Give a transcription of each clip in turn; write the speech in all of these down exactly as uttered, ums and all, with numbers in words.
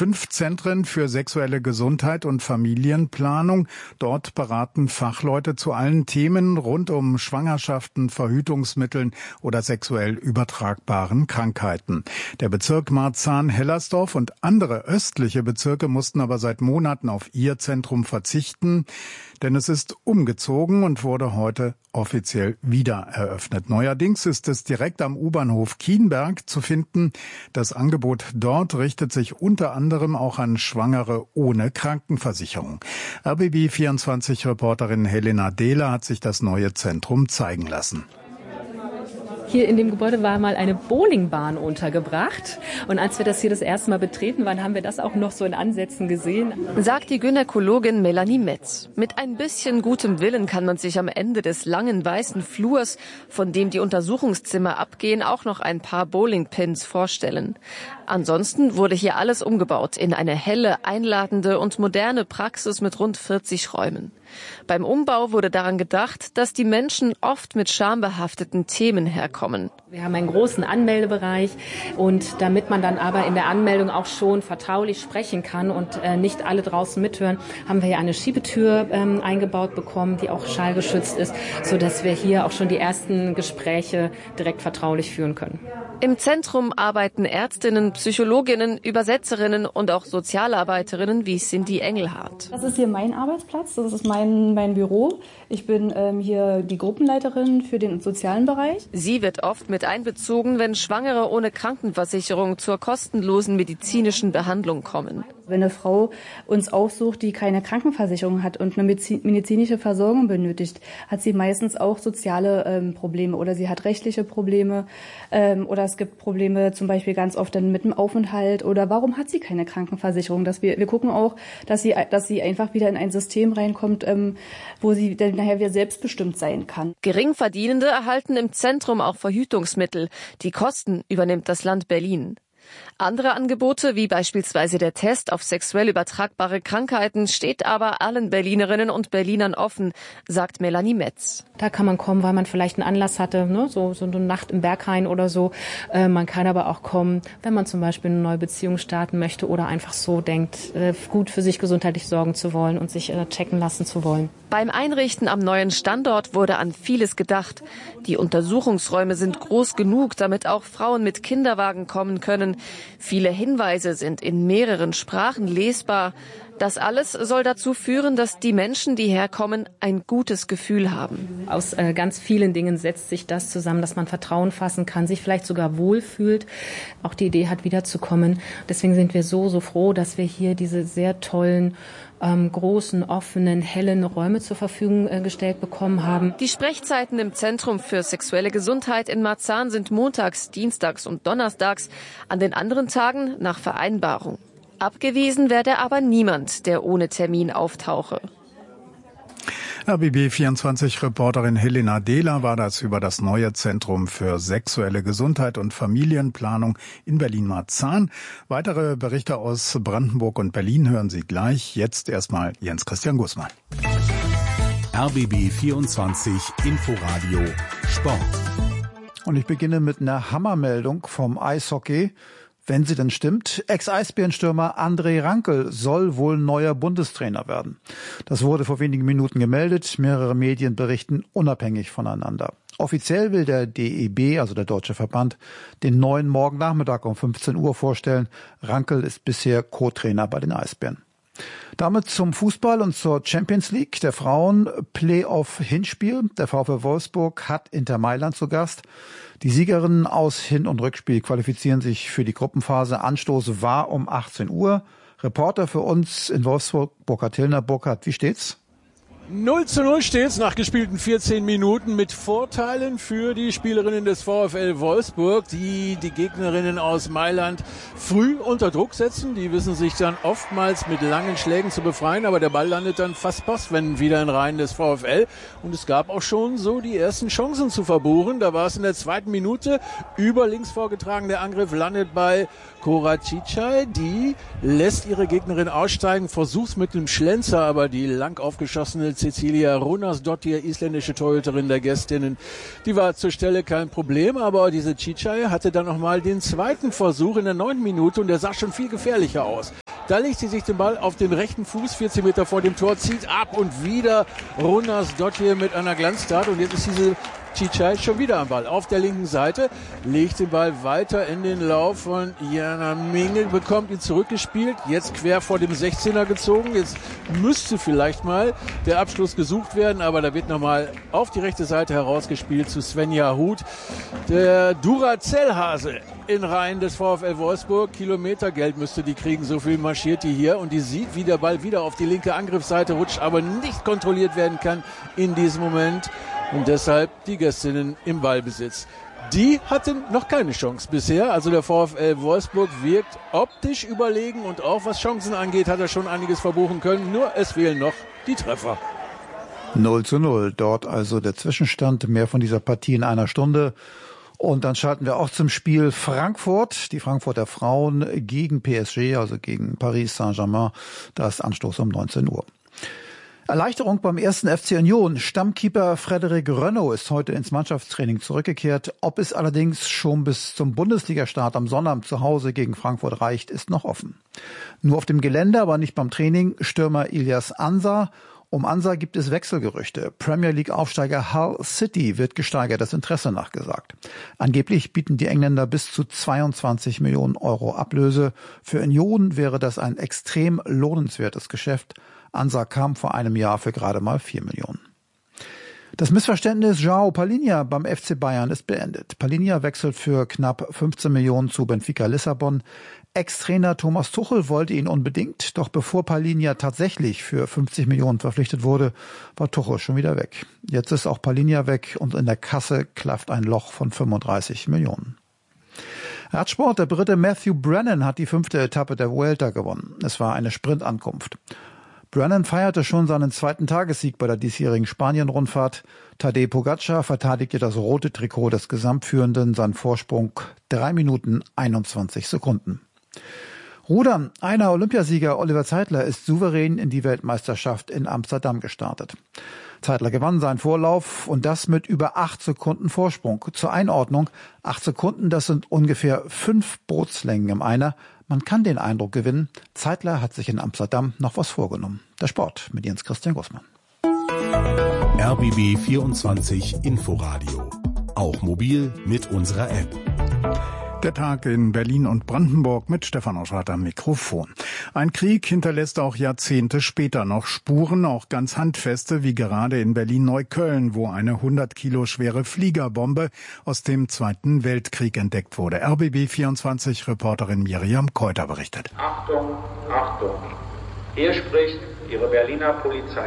fünf Zentren für sexuelle Gesundheit und Familienplanung. Dort beraten Fachleute zu allen Themen rund um Schwangerschaften, Verhütungsmitteln oder sexuell übertragbaren Krankheiten. Der Bezirk Marzahn-Hellersdorf und andere östliche Bezirke mussten aber seit Monaten auf ihr Zentrum verzichten, denn es ist umgezogen und wurde heute offiziell wieder eröffnet. Neuerdings ist es direkt am U-Bahnhof Kienberg zu finden. Das Angebot dort richtet sich unter anderem auch an Schwangere ohne Krankenversicherung. R B B vierundzwanzig-Reporterin Helena Dehler hat sich das neue Zentrum zeigen lassen. Hier in dem Gebäude war mal eine Bowlingbahn untergebracht. Und als wir das hier das erste Mal betreten waren, haben wir das auch noch so in Ansätzen gesehen. Sagt die Gynäkologin Melanie Metz. Mit ein bisschen gutem Willen kann man sich am Ende des langen weißen Flurs, von dem die Untersuchungszimmer abgehen, auch noch ein paar Bowlingpins vorstellen. Ansonsten wurde hier alles umgebaut in eine helle, einladende und moderne Praxis mit rund vierzig Räumen. Beim Umbau wurde daran gedacht, dass die Menschen oft mit schambehafteten Themen herkommen. Wir haben einen großen Anmeldebereich und damit man dann aber in der Anmeldung auch schon vertraulich sprechen kann und äh, nicht alle draußen mithören, haben wir hier eine Schiebetür ähm, eingebaut bekommen, die auch schallgeschützt ist, sodass wir hier auch schon die ersten Gespräche direkt vertraulich führen können. Im Zentrum arbeiten Ärztinnen, Psychologinnen, Übersetzerinnen und auch Sozialarbeiterinnen wie Cindy Engelhardt. Das ist hier mein Arbeitsplatz, das ist mein, mein Büro. Ich bin ähm, hier die Gruppenleiterin für den sozialen Bereich. Sie wird oft mit einbezogen, wenn Schwangere ohne Krankenversicherung zur kostenlosen medizinischen Behandlung kommen. Wenn eine Frau uns aufsucht, die keine Krankenversicherung hat und eine medizinische Versorgung benötigt, hat sie meistens auch soziale ähm, Probleme oder sie hat rechtliche Probleme ähm, oder es gibt Probleme zum Beispiel ganz oft dann mit dem Aufenthalt oder warum hat sie keine Krankenversicherung? Dass wir, wir gucken auch, dass sie, dass sie einfach wieder in ein System reinkommt, ähm, wo sie dann nachher wieder selbstbestimmt sein kann. Geringverdienende erhalten im Zentrum auch Verhütungsmittel. Die Kosten übernimmt das Land Berlin. Andere Angebote, wie beispielsweise der Test auf sexuell übertragbare Krankheiten, steht aber allen Berlinerinnen und Berlinern offen, sagt Melanie Metz. Da kann man kommen, weil man vielleicht einen Anlass hatte, ne? so, so eine Nacht im Berghain oder so. Äh, man kann aber auch kommen, wenn man zum Beispiel eine neue Beziehung starten möchte oder einfach so denkt, äh, gut für sich gesundheitlich sorgen zu wollen und sich äh, checken lassen zu wollen. Beim Einrichten am neuen Standort wurde an vieles gedacht. Die Untersuchungsräume sind groß genug, damit auch Frauen mit Kinderwagen kommen können. Viele Hinweise sind in mehreren Sprachen lesbar. Das alles soll dazu führen, dass die Menschen, die herkommen, ein gutes Gefühl haben. Aus äh, ganz vielen Dingen setzt sich das zusammen, dass man Vertrauen fassen kann, sich vielleicht sogar wohlfühlt, auch die Idee hat, wiederzukommen. Deswegen sind wir so, so froh, dass wir hier diese sehr tollen, ähm, großen, offenen, hellen Räume zur Verfügung äh, gestellt bekommen haben. Die Sprechzeiten im Zentrum für sexuelle Gesundheit in Marzahn sind montags, dienstags und donnerstags, an den anderen Tagen nach Vereinbarung. Abgewiesen werde aber niemand, der ohne Termin auftauche. R B B vierundzwanzig-Reporterin Helena Dehler war das über das neue Zentrum für sexuelle Gesundheit und Familienplanung in Berlin-Marzahn. Weitere Berichte aus Brandenburg und Berlin hören Sie gleich. Jetzt erstmal Jens Christian Gußmann. R B B vierundzwanzig Inforadio Sport. Und ich beginne mit einer Hammermeldung vom Eishockey. Wenn sie denn stimmt, Ex-Eisbärenstürmer André Rankel soll wohl neuer Bundestrainer werden. Das wurde vor wenigen Minuten gemeldet. Mehrere Medien berichten unabhängig voneinander. Offiziell will der D E B, also der Deutsche Verband, den neuen morgen Nachmittag um fünfzehn Uhr vorstellen. Rankel ist bisher Co-Trainer bei den Eisbären. Damit zum Fußball und zur Champions League der Frauen. Playoff-Hinspiel. Der VfL Wolfsburg hat Inter Mailand zu Gast. Die Siegerinnen aus Hin- und Rückspiel qualifizieren sich für die Gruppenphase. Anstoß war um achtzehn Uhr. Reporter für uns in Wolfsburg, Burkhard Hillner. Burkhard, wie steht's? null zu null steht's nach gespielten vierzehn Minuten mit Vorteilen für die Spielerinnen des VfL Wolfsburg, die die Gegnerinnen aus Mailand früh unter Druck setzen. Die wissen sich dann oftmals mit langen Schlägen zu befreien, aber der Ball landet dann fast postwendend wieder in Reihen des VfL. Und es gab auch schon so die ersten Chancen zu verbuchen. Da war es in der zweiten Minute. Über links vorgetragen, der Angriff landet bei Cora Cicai. Die lässt ihre Gegnerin aussteigen, versucht's mit einem Schlenzer, aber die lang aufgeschossene Cecilia Runasdottir, isländische Torhüterin der Gästinnen, die war zur Stelle kein Problem, aber diese Cicai hatte dann nochmal den zweiten Versuch in der neunten Minute und der sah schon viel gefährlicher aus. Da legt sie sich den Ball auf den rechten Fuß, vierzehn Meter vor dem Tor, zieht ab und wieder Runas Dottir mit einer Glanztat. Und jetzt ist diese Cicai schon wieder am Ball auf der linken Seite, legt den Ball weiter in den Lauf von Jana Mingel, bekommt ihn zurückgespielt, jetzt quer vor dem sechzehner gezogen. Jetzt müsste vielleicht mal der Abschluss gesucht werden, aber da wird nochmal auf die rechte Seite herausgespielt zu Svenja Huth. Der Duracell-Hase in Reihen des VfL Wolfsburg. Kilometergeld müsste die kriegen, so viel marschiert die hier. Und die sieht, wie der Ball wieder auf die linke Angriffsseite rutscht, aber nicht kontrolliert werden kann in diesem Moment. Und deshalb die Gästinnen im Ballbesitz. Die hatten noch keine Chance bisher. Also der VfL Wolfsburg wirkt optisch überlegen und auch was Chancen angeht, hat er schon einiges verbuchen können. Nur es fehlen noch die Treffer. null zu null. Dort also der Zwischenstand. Mehr von dieser Partie in einer Stunde. Und dann schalten wir auch zum Spiel Frankfurt. Die Frankfurter Frauen gegen P S G, also gegen Paris Saint-Germain. Da ist Anstoß um neunzehn Uhr. Erleichterung beim ersten F C Union. Stammkeeper Frederik Rönnow ist heute ins Mannschaftstraining zurückgekehrt. Ob es allerdings schon bis zum Bundesligastart am Sonnabend zu Hause gegen Frankfurt reicht, ist noch offen. Nur auf dem Gelände, aber nicht beim Training, Stürmer Ilyas Ansar. Um Ansar gibt es Wechselgerüchte. Premier League-Aufsteiger Hull City wird gesteigertes Interesse nachgesagt. Angeblich bieten die Engländer bis zu zweiundzwanzig Millionen Euro Ablöse. Für Union wäre das ein extrem lohnenswertes Geschäft. Ansar kam vor einem Jahr für gerade mal vier Millionen. Das Missverständnis João Palhinha beim F C Bayern ist beendet. Palhinha wechselt für knapp fünfzehn Millionen zu Benfica Lissabon. Ex-Trainer Thomas Tuchel wollte ihn unbedingt, doch bevor Palhinha tatsächlich für fünfzig Millionen verpflichtet wurde, war Tuchel schon wieder weg. Jetzt ist auch Palhinha weg und in der Kasse klafft ein Loch von fünfunddreißig Millionen. Radsport, der Brite Matthew Brennan hat die fünfte Etappe der Vuelta gewonnen. Es war eine Sprintankunft. Brennan feierte schon seinen zweiten Tagessieg bei der diesjährigen Spanien-Rundfahrt. Tadej Pogacar verteidigte das rote Trikot des Gesamtführenden, sein Vorsprung drei Minuten einundzwanzig Sekunden. Rudern, einer Olympiasieger Oliver Zeitler ist souverän in die Weltmeisterschaft in Amsterdam gestartet. Zeitler gewann seinen Vorlauf und das mit über acht Sekunden Vorsprung. Zur Einordnung, acht Sekunden, das sind ungefähr fünf Bootslängen im Einer. Man kann den Eindruck gewinnen, Zeitler hat sich in Amsterdam noch was vorgenommen. Der Sport mit Jens Christian Gussmann. R B B vierundzwanzig Inforadio. Auch mobil mit unserer App. Der Tag in Berlin und Brandenburg mit Stefan Oschardt am Mikrofon. Ein Krieg hinterlässt auch Jahrzehnte später noch Spuren, auch ganz handfeste, wie gerade in Berlin-Neukölln, wo eine hundert Kilo schwere Fliegerbombe aus dem Zweiten Weltkrieg entdeckt wurde. R B B vierundzwanzig Reporterin Miriam Keuter berichtet. Achtung, Achtung. Hier spricht Ihre Berliner Polizei.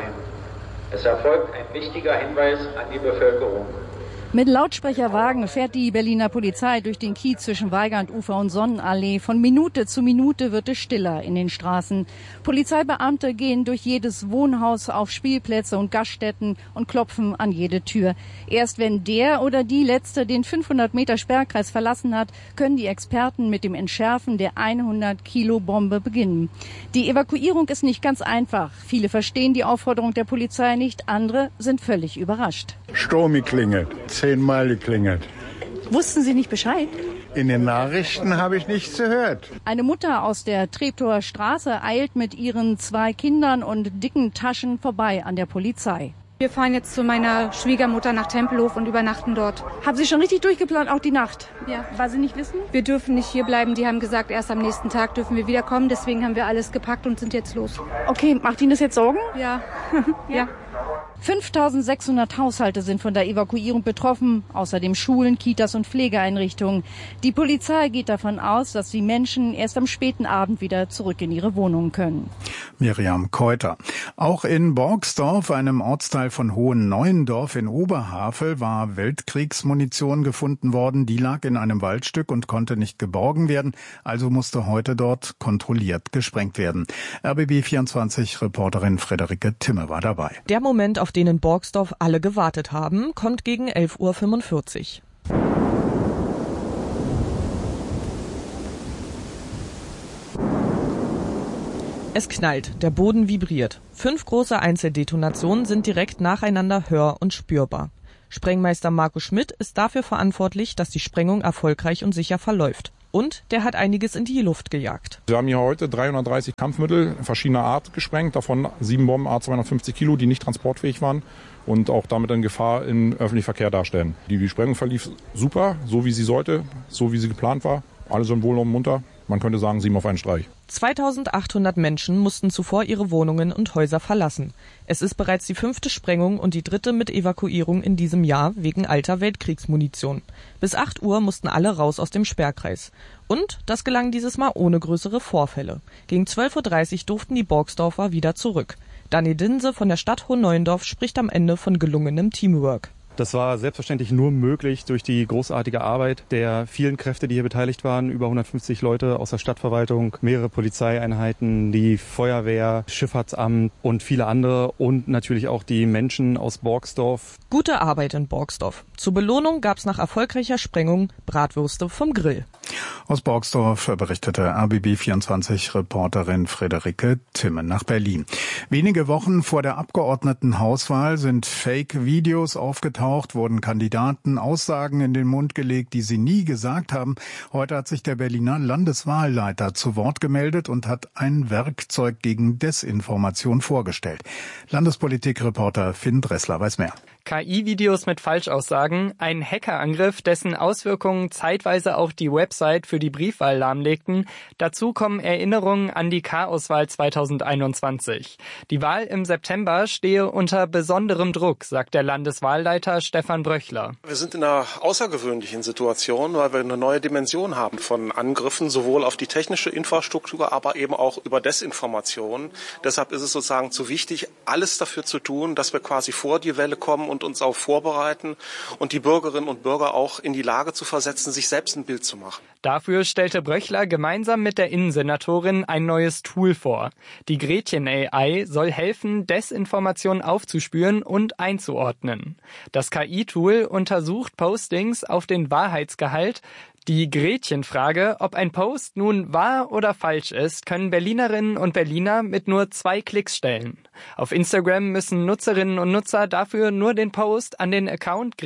Es erfolgt ein wichtiger Hinweis an die Bevölkerung. Mit Lautsprecherwagen fährt die Berliner Polizei durch den Kiez zwischen Weigandufer und Sonnenallee. Von Minute zu Minute wird es stiller in den Straßen. Polizeibeamte gehen durch jedes Wohnhaus, auf Spielplätze und Gaststätten und klopfen an jede Tür. Erst wenn der oder die Letzte den fünfhundert Meter Sperrkreis verlassen hat, können die Experten mit dem Entschärfen der hundert Kilo Bombe beginnen. Die Evakuierung ist nicht ganz einfach. Viele verstehen die Aufforderung der Polizei nicht, andere sind völlig überrascht. Strom geklingelt, zehnmal geklingelt. Wussten Sie nicht Bescheid? In den Nachrichten habe ich nichts gehört. Eine Mutter aus der Treptower Straße eilt mit ihren zwei Kindern und dicken Taschen vorbei an der Polizei. Wir fahren jetzt zu meiner Schwiegermutter nach Tempelhof und übernachten dort. Haben Sie schon richtig durchgeplant, auch die Nacht? Ja. Weil Sie nicht wissen? Wir dürfen nicht hier bleiben. Die haben gesagt, erst am nächsten Tag dürfen wir wiederkommen. Deswegen haben wir alles gepackt und sind jetzt los. Okay, macht Ihnen das jetzt Sorgen? Ja. ja. fünftausendsechshundert Haushalte sind von der Evakuierung betroffen, außerdem Schulen, Kitas und Pflegeeinrichtungen. Die Polizei geht davon aus, dass die Menschen erst am späten Abend wieder zurück in ihre Wohnungen können. Miriam Keuter. Auch in Borgsdorf, einem Ortsteil von Hohen-Neuendorf in Oberhavel, war Weltkriegsmunition gefunden worden. Die lag in einem Waldstück und konnte nicht geborgen werden, also musste heute dort kontrolliert gesprengt werden. R B B vierundzwanzig Reporterin Friederike Timme war dabei. Der Moment, auf den in Borgsdorf alle gewartet haben, kommt gegen elf Uhr fünfundvierzig. Es knallt, der Boden vibriert. Fünf große Einzeldetonationen sind direkt nacheinander hör- und spürbar. Sprengmeister Marco Schmidt ist dafür verantwortlich, dass die Sprengung erfolgreich und sicher verläuft. Und der hat einiges in die Luft gejagt. Wir haben hier heute dreihundertdreißig Kampfmittel verschiedener Art gesprengt, davon sieben Bomben A zweihundertfünfzig Kilo, die nicht transportfähig waren und auch damit eine Gefahr im öffentlichen Verkehr darstellen. Die Sprengung verlief super, so wie sie sollte, so wie sie geplant war. Alle sind wohl und munter. Man könnte sagen, sieben auf einen Streich. zweitausendachthundert Menschen mussten zuvor ihre Wohnungen und Häuser verlassen. Es ist bereits die fünfte Sprengung und die dritte mit Evakuierung in diesem Jahr wegen alter Weltkriegsmunition. Bis acht Uhr mussten alle raus aus dem Sperrkreis. Und das gelang dieses Mal ohne größere Vorfälle. Gegen zwölf Uhr dreißig durften die Borgsdorfer wieder zurück. Dani Dinse von der Stadt Hohenneuendorf spricht am Ende von gelungenem Teamwork. Das war selbstverständlich nur möglich durch die großartige Arbeit der vielen Kräfte, die hier beteiligt waren. Über hundertfünfzig Leute aus der Stadtverwaltung, mehrere Polizeieinheiten, die Feuerwehr, Schifffahrtsamt und viele andere und natürlich auch die Menschen aus Borgsdorf. Gute Arbeit in Borgsdorf. Zur Belohnung gab's nach erfolgreicher Sprengung Bratwürste vom Grill. Aus Borgsdorf berichtete R B B vierundzwanzig-Reporterin Friederike Timme nach Berlin. Wenige Wochen vor der Abgeordnetenhauswahl sind Fake-Videos aufgetaucht, wurden Kandidaten Aussagen in den Mund gelegt, die sie nie gesagt haben. Heute hat sich der Berliner Landeswahlleiter zu Wort gemeldet und hat ein Werkzeug gegen Desinformation vorgestellt. Landespolitik-Reporter Finn Dressler weiß mehr. K I-Videos mit Falschaussagen, ein Hackerangriff, dessen Auswirkungen zeitweise auch die Website für die Briefwahl lahmlegten. Dazu kommen Erinnerungen an die Chaoswahl zweitausendeinundzwanzig. Die Wahl im September stehe unter besonderem Druck, sagt der Landeswahlleiter Stefan Bröchler. Wir sind in einer außergewöhnlichen Situation, weil wir eine neue Dimension haben von Angriffen, sowohl auf die technische Infrastruktur, aber eben auch über Desinformation. Deshalb ist es sozusagen zu wichtig, alles dafür zu tun, dass wir quasi vor die Welle kommen und uns auch vorbereiten und die Bürgerinnen und Bürger auch in die Lage zu versetzen, sich selbst ein Bild zu machen. Dafür stellte Bröchler gemeinsam mit der Innensenatorin ein neues Tool vor. Die Gretchen-A I soll helfen, Desinformation aufzuspüren und einzuordnen. Das K I-Tool untersucht Postings auf den Wahrheitsgehalt. Die Gretchenfrage, ob ein Post nun wahr oder falsch ist, können Berlinerinnen und Berliner mit nur zwei Klicks stellen. Auf Instagram müssen Nutzerinnen und Nutzer dafür nur den Post an den Account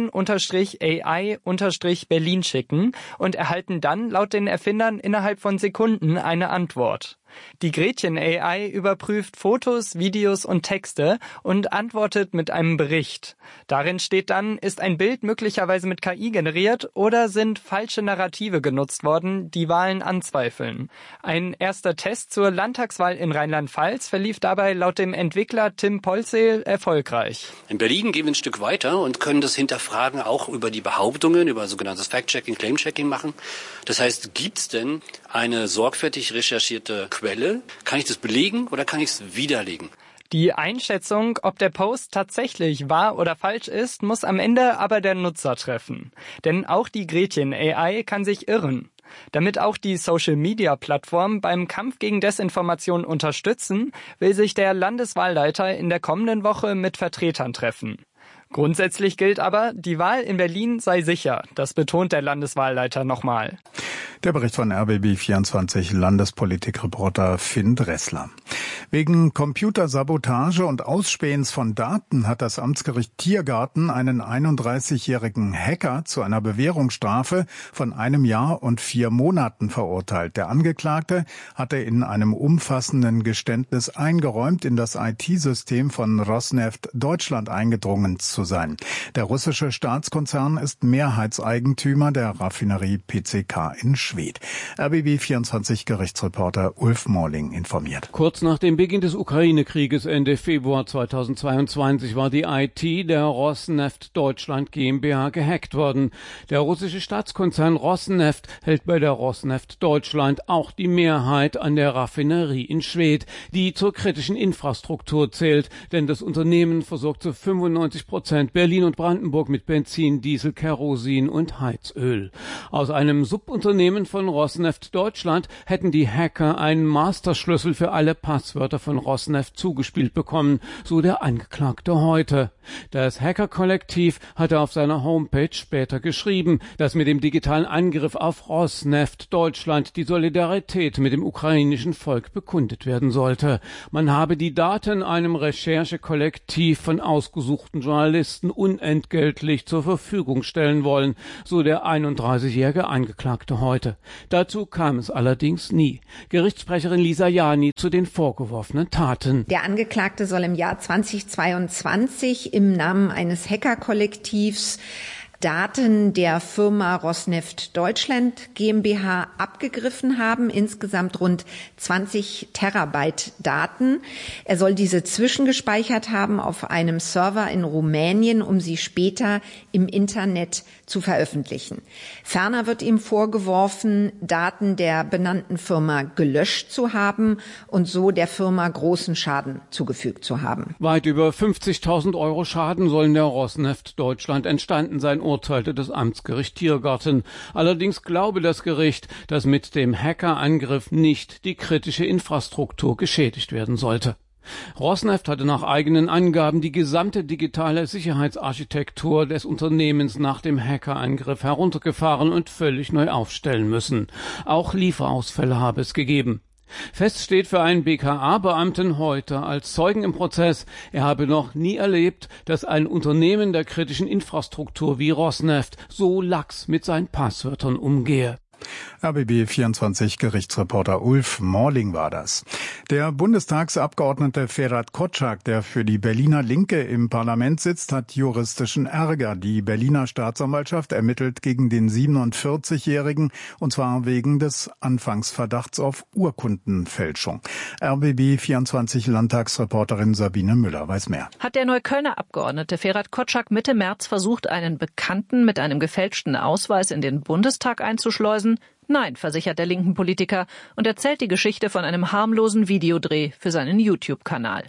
Gretchen-A I-Berlin schicken und erhalten dann laut den Erfindern innerhalb von Sekunden eine Antwort. Die Gretchen-A I überprüft Fotos, Videos und Texte und antwortet mit einem Bericht. Darin steht dann, ist ein Bild möglicherweise mit K I generiert oder sind falsche Narrative genutzt worden, die Wahlen anzweifeln. Ein erster Test zur Landtagswahl in Rheinland-Pfalz verlief dabei laut dem Entwickler Tim Polsel erfolgreich. In Berlin gehen wir ein Stück weiter und können das Hinterfragen auch über die Behauptungen, über sogenanntes Fact-Checking, Claim-Checking machen. Das heißt, gibt es denn eine sorgfältig recherchierte Quelle? Kann ich das belegen oder kann ich es widerlegen? Die Einschätzung, ob der Post tatsächlich wahr oder falsch ist, muss am Ende aber der Nutzer treffen. Denn auch die Gretchen-A I kann sich irren. Damit auch die Social-Media-Plattformen beim Kampf gegen Desinformation unterstützen, will sich der Landeswahlleiter in der kommenden Woche mit Vertretern treffen. Grundsätzlich gilt aber, die Wahl in Berlin sei sicher. Das betont der Landeswahlleiter nochmal. Der Bericht von R B B vierundzwanzig Landespolitikreporter Finn Dressler. Wegen Computersabotage und Ausspähens von Daten hat das Amtsgericht Tiergarten einen einunddreißigjährigen Hacker zu einer Bewährungsstrafe von einem Jahr und vier Monaten verurteilt. Der Angeklagte hatte in einem umfassenden Geständnis eingeräumt, in das I T-System von Rosneft Deutschland eingedrungen zu sein. Der russische Staatskonzern ist Mehrheitseigentümer der Raffinerie P C K in Schwedt. R B B vierundzwanzig Gerichtsreporter Ulf Morling informiert. Kurz nach dem Beginn des Ukraine-Krieges Ende Februar zweitausendzweiundzwanzig war die I T der Rosneft Deutschland GmbH gehackt worden. Der russische Staatskonzern Rosneft hält bei der Rosneft Deutschland auch die Mehrheit an der Raffinerie in Schwedt, die zur kritischen Infrastruktur zählt, denn das Unternehmen versorgt zu fünfundneunzig Prozent Berlin und Brandenburg mit Benzin, Diesel, Kerosin und Heizöl. Aus einem Subunternehmen von Rosneft Deutschland hätten die Hacker einen Masterschlüssel für alle Passwörter Passwörter von Rosneft zugespielt bekommen, so der Angeklagte heute. Das Hacker-Kollektiv hatte auf seiner Homepage später geschrieben, dass mit dem digitalen Angriff auf Rosneft Deutschland die Solidarität mit dem ukrainischen Volk bekundet werden sollte. Man habe die Daten einem Recherchekollektiv von ausgesuchten Journalisten unentgeltlich zur Verfügung stellen wollen, so der einunddreißigjährige Angeklagte heute. Dazu kam es allerdings nie. Gerichtssprecherin Lisa Jani zu den vorgeworfenen Taten. Der Angeklagte soll im Jahr zweitausendzweiundzwanzig im Namen eines Hackerkollektivs Daten der Firma Rosneft Deutschland GmbH abgegriffen haben, insgesamt rund zwanzig Terabyte Daten. Er soll diese zwischengespeichert haben auf einem Server in Rumänien, um sie später im Internet zu veröffentlichen. Ferner wird ihm vorgeworfen, Daten der benannten Firma gelöscht zu haben und so der Firma großen Schaden zugefügt zu haben. Weit über fünfzigtausend Euro Schaden sollen der Rosneft Deutschland entstanden sein, urteilte das Amtsgericht Tiergarten. Allerdings glaube das Gericht, dass mit dem Hackerangriff nicht die kritische Infrastruktur geschädigt werden sollte. Rosneft hatte nach eigenen Angaben die gesamte digitale Sicherheitsarchitektur des Unternehmens nach dem Hackerangriff heruntergefahren und völlig neu aufstellen müssen. Auch Lieferausfälle habe es gegeben. Fest steht für einen B K A-Beamten heute als Zeugen im Prozess, er habe noch nie erlebt, dass ein Unternehmen der kritischen Infrastruktur wie Rosneft so lax mit seinen Passwörtern umgehe. R B B vierundzwanzig Gerichtsreporter Ulf Morling war das. Der Bundestagsabgeordnete Ferhat Kotschak, der für die Berliner Linke im Parlament sitzt, hat juristischen Ärger. Die Berliner Staatsanwaltschaft ermittelt gegen den siebenundvierzigjährigen, und zwar wegen des Anfangsverdachts auf Urkundenfälschung. R B B vierundzwanzig Landtagsreporterin Sabine Müller weiß mehr. Hat der Neuköllner Abgeordnete Ferhat Kotschak Mitte März versucht, einen Bekannten mit einem gefälschten Ausweis in den Bundestag einzuschleusen? Nein, versichert der linken Politiker und erzählt die Geschichte von einem harmlosen Videodreh für seinen YouTube-Kanal.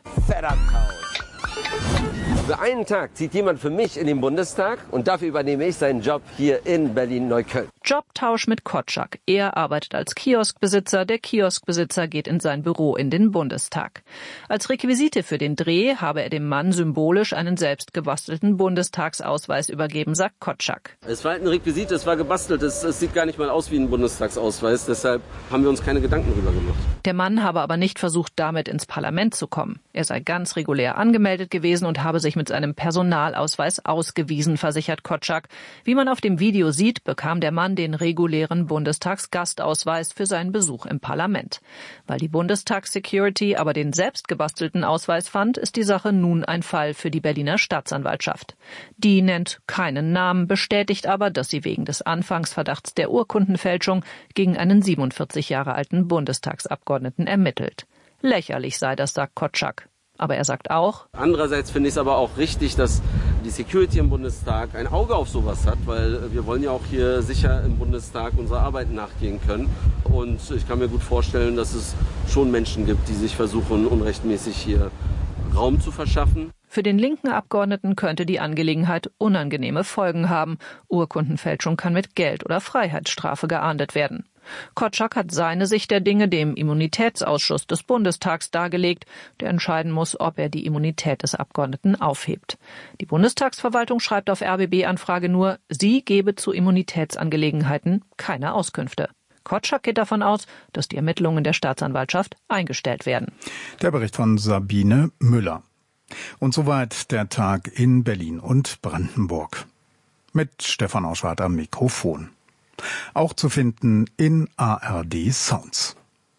Für einen Tag zieht jemand für mich in den Bundestag und dafür übernehme ich seinen Job hier in Berlin-Neukölln. Jobtausch mit Kotschak. Er arbeitet als Kioskbesitzer, der Kioskbesitzer geht in sein Büro in den Bundestag. Als Requisite für den Dreh habe er dem Mann symbolisch einen selbst gebastelten Bundestagsausweis übergeben, sagt Kotschak. Es war halt ein Requisit, es war gebastelt, es, es sieht gar nicht mal aus wie ein Bundestagsausweis, deshalb haben wir uns keine Gedanken darüber gemacht. Der Mann habe aber nicht versucht, damit ins Parlament zu kommen. Er sei ganz regulär angemeldet gewesen und habe sich mit seinem Personalausweis ausgewiesen, versichert Kotschak. Wie man auf dem Video sieht, bekam der Mann den regulären Bundestagsgastausweis für seinen Besuch im Parlament. Weil die Bundestagssecurity aber den selbst gebastelten Ausweis fand, ist die Sache nun ein Fall für die Berliner Staatsanwaltschaft. Die nennt keinen Namen, bestätigt aber, dass sie wegen des Anfangsverdachts der Urkundenfälschung gegen einen siebenundvierzig Jahre alten Bundestagsabgeordneten ermittelt. Lächerlich sei das, sagt Kotschak. Aber er sagt auch: Andererseits finde ich es aber auch richtig, dass die Security im Bundestag ein Auge auf sowas hat, weil wir wollen ja auch hier sicher im Bundestag unserer Arbeit nachgehen können. Und ich kann mir gut vorstellen, dass es schon Menschen gibt, die sich versuchen, unrechtmäßig hier Raum zu verschaffen. Für den linken Abgeordneten könnte die Angelegenheit unangenehme Folgen haben. Urkundenfälschung kann mit Geld- oder Freiheitsstrafe geahndet werden. Kotschak hat seine Sicht der Dinge dem Immunitätsausschuss des Bundestags dargelegt, der entscheiden muss, ob er die Immunität des Abgeordneten aufhebt. Die Bundestagsverwaltung schreibt auf R B B-Anfrage nur, sie gebe zu Immunitätsangelegenheiten keine Auskünfte. Kotschak geht davon aus, dass die Ermittlungen der Staatsanwaltschaft eingestellt werden. Der Bericht von Sabine Müller. Und soweit der Tag in Berlin und Brandenburg. Mit Stefan Auschwart am Mikrofon. Auch zu finden in A R D Sounds.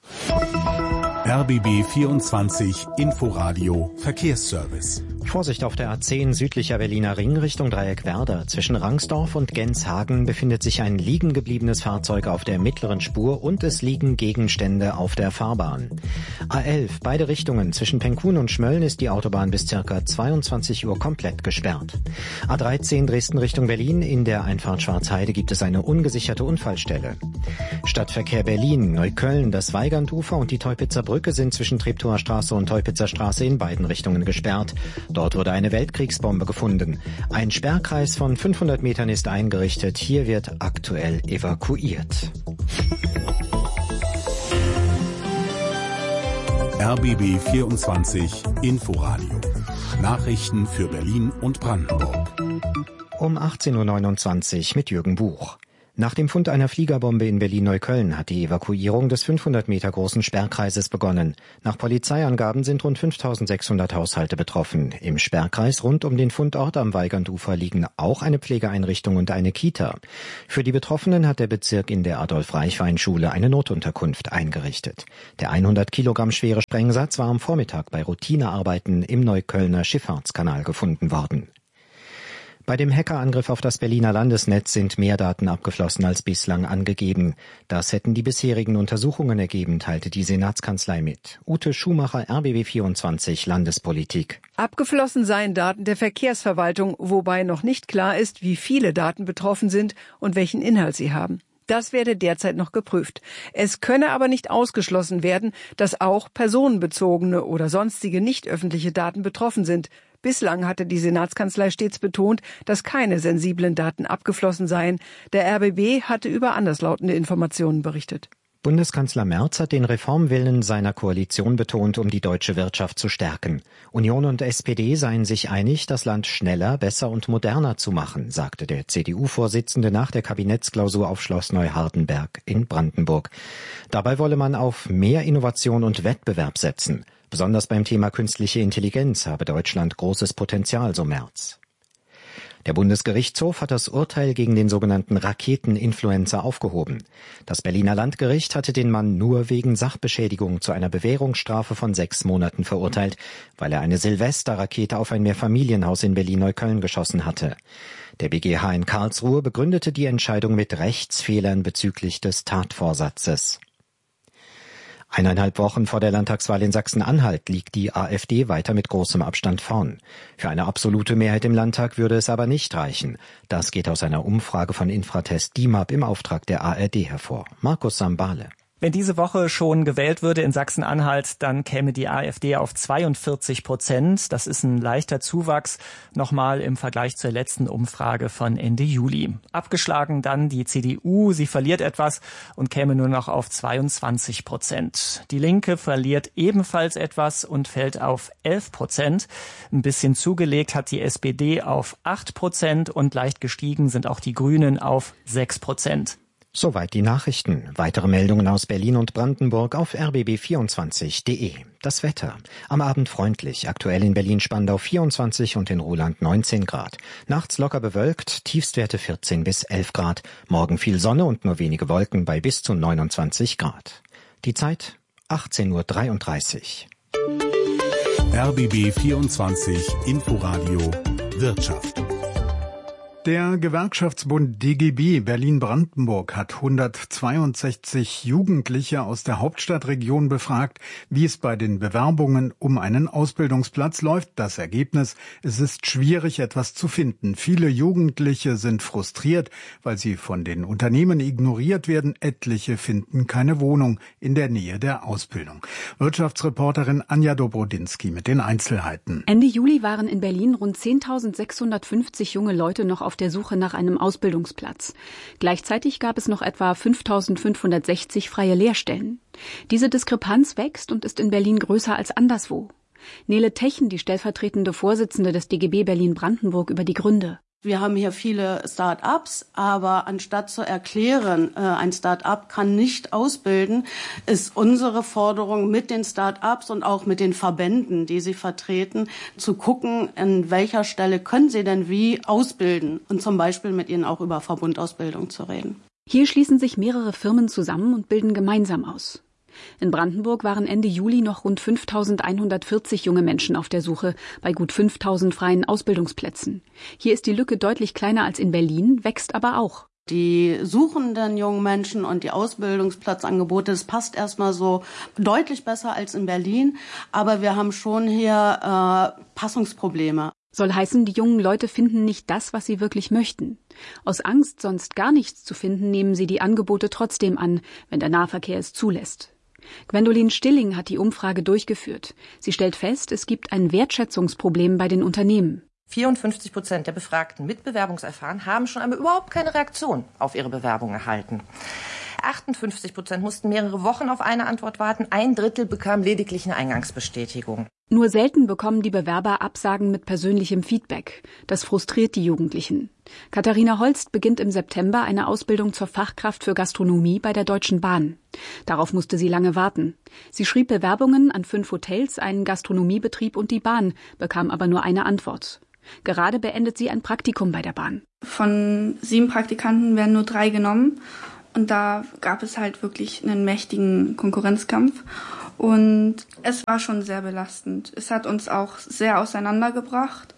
R B B vierundzwanzig Inforadio Verkehrsservice. Vorsicht auf der A zehn südlicher Berliner Ring Richtung Dreieck Werder. Zwischen Rangsdorf und Genshagen befindet sich ein liegen gebliebenes Fahrzeug auf der mittleren Spur und es liegen Gegenstände auf der Fahrbahn. A elf, beide Richtungen. Zwischen Penkun und Schmölln ist die Autobahn bis circa zweiundzwanzig Uhr komplett gesperrt. A dreizehn Dresden Richtung Berlin. In der Einfahrt Schwarzheide gibt es eine ungesicherte Unfallstelle. Stadtverkehr Berlin, Neukölln, das Weigandufer und die Teupitzer Brücke sind zwischen Treptower Straße und Teupitzer Straße in beiden Richtungen gesperrt. Dort wurde eine Weltkriegsbombe gefunden. Ein Sperrkreis von fünfhundert Metern ist eingerichtet. Hier wird aktuell evakuiert. R B B vierundzwanzig Inforadio. Nachrichten für Berlin und Brandenburg. Um achtzehn Uhr neunundzwanzig mit Jürgen Buch. Nach dem Fund einer Fliegerbombe in Berlin-Neukölln hat die Evakuierung des fünfhundert Meter großen Sperrkreises begonnen. Nach Polizeiangaben sind rund fünftausendsechshundert Haushalte betroffen. Im Sperrkreis rund um den Fundort am Weigandufer liegen auch eine Pflegeeinrichtung und eine Kita. Für die Betroffenen hat der Bezirk in der Adolf-Reichwein-Schule eine Notunterkunft eingerichtet. Der hundert Kilogramm schwere Sprengsatz war am Vormittag bei Routinearbeiten im Neuköllner Schifffahrtskanal gefunden worden. Bei dem Hackerangriff auf das Berliner Landesnetz sind mehr Daten abgeflossen als bislang angegeben. Das hätten die bisherigen Untersuchungen ergeben, teilte die Senatskanzlei mit. Ute Schumacher, R B B vierundzwanzig Landespolitik. Abgeflossen seien Daten der Verkehrsverwaltung, wobei noch nicht klar ist, wie viele Daten betroffen sind und welchen Inhalt sie haben. Das werde derzeit noch geprüft. Es könne aber nicht ausgeschlossen werden, dass auch personenbezogene oder sonstige nicht öffentliche Daten betroffen sind. Bislang hatte die Senatskanzlei stets betont, dass keine sensiblen Daten abgeflossen seien. Der R B B hatte über anderslautende Informationen berichtet. Bundeskanzler Merz hat den Reformwillen seiner Koalition betont, um die deutsche Wirtschaft zu stärken. Union und S P D seien sich einig, das Land schneller, besser und moderner zu machen, sagte der C D U-Vorsitzende nach der Kabinettsklausur auf Schloss Neuhardenberg in Brandenburg. Dabei wolle man auf mehr Innovation und Wettbewerb setzen. Besonders beim Thema künstliche Intelligenz habe Deutschland großes Potenzial, so Merz. Der Bundesgerichtshof hat das Urteil gegen den sogenannten Raketeninfluencer aufgehoben. Das Berliner Landgericht hatte den Mann nur wegen Sachbeschädigung zu einer Bewährungsstrafe von sechs Monaten verurteilt, weil er eine Silvesterrakete auf ein Mehrfamilienhaus in Berlin-Neukölln geschossen hatte. Der B G H in Karlsruhe begründete die Entscheidung mit Rechtsfehlern bezüglich des Tatvorsatzes. Eineinhalb Wochen vor der Landtagswahl in Sachsen-Anhalt liegt die AfD weiter mit großem Abstand vorn. Für eine absolute Mehrheit im Landtag würde es aber nicht reichen. Das geht aus einer Umfrage von Infratest D I M A P im Auftrag der A R D hervor. Markus Sambale. Wenn diese Woche schon gewählt würde in Sachsen-Anhalt, dann käme die AfD auf zweiundvierzig Prozent. Das ist ein leichter Zuwachs, nochmal im Vergleich zur letzten Umfrage von Ende Juli. Abgeschlagen dann die C D U, sie verliert etwas und käme nur noch auf zweiundzwanzig Prozent. Die Linke verliert ebenfalls etwas und fällt auf elf Prozent. Ein bisschen zugelegt hat die S P D auf acht Prozent und leicht gestiegen sind auch die Grünen auf sechs Prozent. Soweit die Nachrichten. Weitere Meldungen aus Berlin und Brandenburg auf r b b vierundzwanzig punkt d e. Das Wetter. Am Abend freundlich. Aktuell in Berlin-Spandau vierundzwanzig und in Ruhland neunzehn Grad. Nachts locker bewölkt, Tiefstwerte vierzehn bis elf Grad. Morgen viel Sonne und nur wenige Wolken bei bis zu neunundzwanzig Grad. Die Zeit achtzehn Uhr dreiunddreißig. R B B vierundzwanzig Inforadio Wirtschaft. Der Gewerkschaftsbund D G B Berlin-Brandenburg hat hundertzweiundsechzig Jugendliche aus der Hauptstadtregion befragt, wie es bei den Bewerbungen um einen Ausbildungsplatz läuft. Das Ergebnis: Es ist schwierig, etwas zu finden. Viele Jugendliche sind frustriert, weil sie von den Unternehmen ignoriert werden. Etliche finden keine Wohnung in der Nähe der Ausbildung. Wirtschaftsreporterin Anja Dobrodinsky mit den Einzelheiten. Ende Juli waren in Berlin rund zehntausendsechshundertfünfzig junge Leute noch auf der Suche nach einem Ausbildungsplatz. Gleichzeitig gab es noch etwa fünftausendfünfhundertsechzig freie Lehrstellen. Diese Diskrepanz wächst und ist in Berlin größer als anderswo. Nele Techen, die stellvertretende Vorsitzende des D G B Berlin-Brandenburg, über die Gründe. Wir haben hier viele Start-ups, aber anstatt zu erklären, ein Start-up kann nicht ausbilden, ist unsere Forderung mit den Start-ups und auch mit den Verbänden, die sie vertreten, zu gucken, an welcher Stelle können sie denn wie ausbilden und zum Beispiel mit ihnen auch über Verbundausbildung zu reden. Hier schließen sich mehrere Firmen zusammen und bilden gemeinsam aus. In Brandenburg waren Ende Juli noch rund fünftausendeinhundertvierzig junge Menschen auf der Suche bei gut fünftausend freien Ausbildungsplätzen. Hier ist die Lücke deutlich kleiner als in Berlin, wächst aber auch. Die suchenden jungen Menschen und die Ausbildungsplatzangebote, das passt erstmal so deutlich besser als in Berlin, aber wir haben schon hier äh, Passungsprobleme. Soll heißen, die jungen Leute finden nicht das, was sie wirklich möchten. Aus Angst, sonst gar nichts zu finden, nehmen sie die Angebote trotzdem an, wenn der Nahverkehr es zulässt. Gwendolin Stilling hat die Umfrage durchgeführt. Sie stellt fest, es gibt ein Wertschätzungsproblem bei den Unternehmen. vierundfünfzig Prozent der Befragten mit Bewerbungserfahren haben schon einmal überhaupt keine Reaktion auf ihre Bewerbung erhalten. achtundfünfzig Prozent mussten mehrere Wochen auf eine Antwort warten. Ein Drittel bekam lediglich eine Eingangsbestätigung. Nur selten bekommen die Bewerber Absagen mit persönlichem Feedback. Das frustriert die Jugendlichen. Katharina Holst beginnt im September eine Ausbildung zur Fachkraft für Gastronomie bei der Deutschen Bahn. Darauf musste sie lange warten. Sie schrieb Bewerbungen an fünf Hotels, einen Gastronomiebetrieb und die Bahn, bekam aber nur eine Antwort. Gerade beendet sie ein Praktikum bei der Bahn. Von sieben Praktikanten werden nur drei genommen. Und da gab es halt wirklich einen mächtigen Konkurrenzkampf. Und es war schon sehr belastend. Es hat uns auch sehr auseinandergebracht.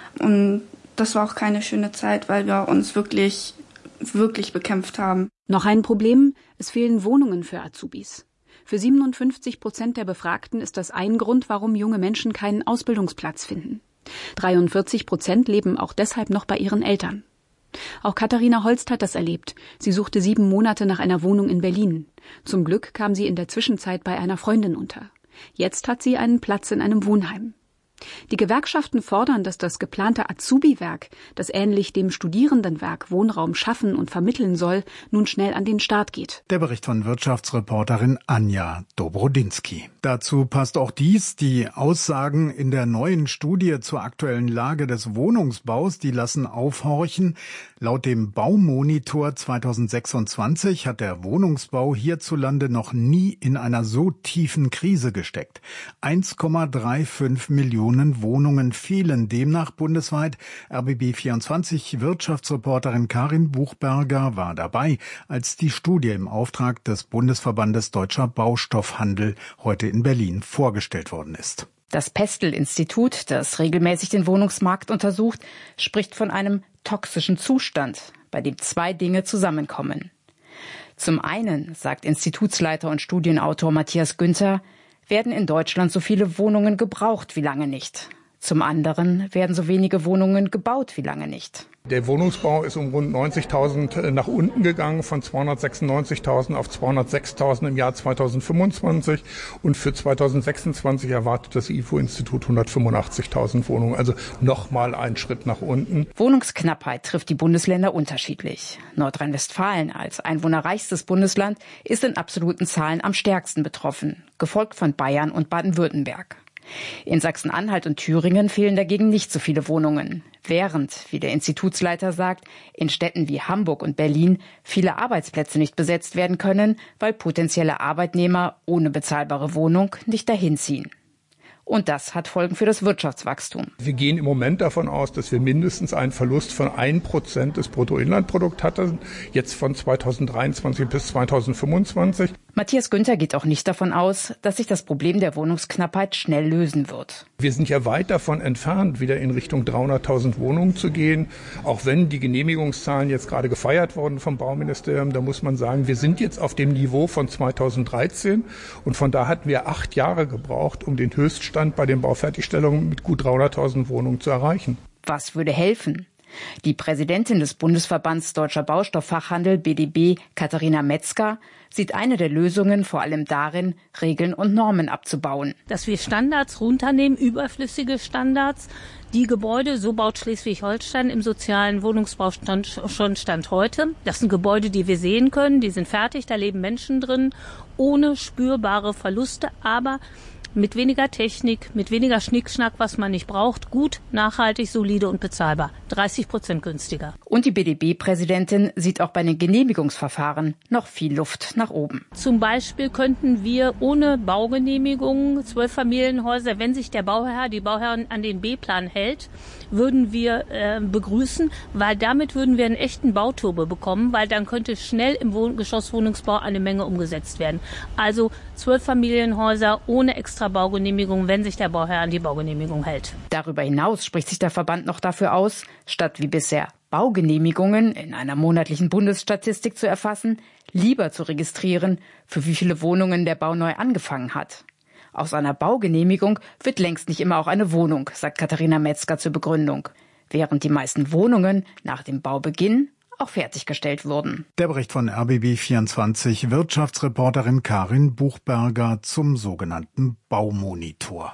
Und das war auch keine schöne Zeit, weil wir uns wirklich, wirklich bekämpft haben. Noch ein Problem, es fehlen Wohnungen für Azubis. Für siebenundfünfzig Prozent der Befragten ist das ein Grund, warum junge Menschen keinen Ausbildungsplatz finden. dreiundvierzig Prozent leben auch deshalb noch bei ihren Eltern. Auch Katharina Holst hat das erlebt. Sie suchte sieben Monate nach einer Wohnung in Berlin. Zum Glück kam sie in der Zwischenzeit bei einer Freundin unter. Jetzt hat sie einen Platz in einem Wohnheim. Die Gewerkschaften fordern, dass das geplante Azubi-Werk, das ähnlich dem Studierendenwerk Wohnraum schaffen und vermitteln soll, nun schnell an den Start geht. Der Bericht von Wirtschaftsreporterin Anja Dobrodinsky. Dazu passt auch dies, die Aussagen in der neuen Studie zur aktuellen Lage des Wohnungsbaus, die lassen aufhorchen. Laut dem Baumonitor zweitausendsechsundzwanzig hat der Wohnungsbau hierzulande noch nie in einer so tiefen Krise gesteckt. eins Komma fünfunddreißig Millionen Wohnungen fehlen demnach bundesweit. R B B vierundzwanzig Wirtschaftsreporterin Karin Buchberger war dabei, als die Studie im Auftrag des Bundesverbandes Deutscher Baustoffhandel heute in Berlin vorgestellt worden ist. Das Pestel-Institut, das regelmäßig den Wohnungsmarkt untersucht, spricht von einem toxischen Zustand, bei dem zwei Dinge zusammenkommen. Zum einen, sagt Institutsleiter und Studienautor Matthias Günther, werden in Deutschland so viele Wohnungen gebraucht wie lange nicht. Zum anderen werden so wenige Wohnungen gebaut wie lange nicht. Der Wohnungsbau ist um rund neunzigtausend nach unten gegangen, von zweihundertsechsundneunzigtausend auf zweihundertsechstausend im Jahr zweitausendfünfundzwanzig. Und für zweitausendsechsundzwanzig erwartet das I F O-Institut hundertfünfundachtzigtausend Wohnungen, also nochmal einen Schritt nach unten. Wohnungsknappheit trifft die Bundesländer unterschiedlich. Nordrhein-Westfalen als einwohnerreichstes Bundesland ist in absoluten Zahlen am stärksten betroffen, gefolgt von Bayern und Baden-Württemberg. In Sachsen-Anhalt und Thüringen fehlen dagegen nicht so viele Wohnungen, während, wie der Institutsleiter sagt, in Städten wie Hamburg und Berlin viele Arbeitsplätze nicht besetzt werden können, weil potenzielle Arbeitnehmer ohne bezahlbare Wohnung nicht dahin ziehen. Und das hat Folgen für das Wirtschaftswachstum. Wir gehen im Moment davon aus, dass wir mindestens einen Verlust von ein Prozent des Bruttoinlandprodukts hatten, jetzt von zweitausenddreiundzwanzig bis zweitausendfünfundzwanzig. Matthias Günther geht auch nicht davon aus, dass sich das Problem der Wohnungsknappheit schnell lösen wird. Wir sind ja weit davon entfernt, wieder in Richtung dreihunderttausend Wohnungen zu gehen. Auch wenn die Genehmigungszahlen jetzt gerade gefeiert wurden vom Bauministerium, da muss man sagen, wir sind jetzt auf dem Niveau von zweitausenddreizehn. Und von da hatten wir acht Jahre gebraucht, um den Höchststand bei den Baufertigstellungen mit gut dreihunderttausend Wohnungen zu erreichen. Was würde helfen? Die Präsidentin des Bundesverbands Deutscher Baustofffachhandel B D B, Katharina Metzger, sieht eine der Lösungen vor allem darin, Regeln und Normen abzubauen. Dass wir Standards runternehmen, überflüssige Standards. Die Gebäude, so baut Schleswig-Holstein im sozialen Wohnungsbau stand, schon Stand heute. Das sind Gebäude, die wir sehen können, die sind fertig, da leben Menschen drin, ohne spürbare Verluste, aber mit weniger Technik, mit weniger Schnickschnack, was man nicht braucht, gut, nachhaltig, solide und bezahlbar. dreißig Prozent günstiger. Und die B D B-Präsidentin sieht auch bei den Genehmigungsverfahren noch viel Luft nach oben. Zum Beispiel könnten wir ohne Baugenehmigung zwölf Familienhäuser, wenn sich der Bauherr, die Bauherrin an den B-Plan hält, würden wir äh, begrüßen, weil damit würden wir einen echten Bauturbo bekommen, weil dann könnte schnell im Wohn- Geschosswohnungsbau eine Menge umgesetzt werden. Also zwölf Familienhäuser ohne extra Baugenehmigung, wenn sich der Bauherr an die Baugenehmigung hält. Darüber hinaus spricht sich der Verband noch dafür aus, statt wie bisher Baugenehmigungen in einer monatlichen Bundesstatistik zu erfassen, lieber zu registrieren, für wie viele Wohnungen der Bau neu angefangen hat. Aus einer Baugenehmigung wird längst nicht immer auch eine Wohnung, sagt Katharina Metzger zur Begründung, während die meisten Wohnungen nach dem Baubeginn auch fertiggestellt wurden. Der Bericht von R B B vierundzwanzig Wirtschaftsreporterin Karin Buchberger zum sogenannten Baumonitor.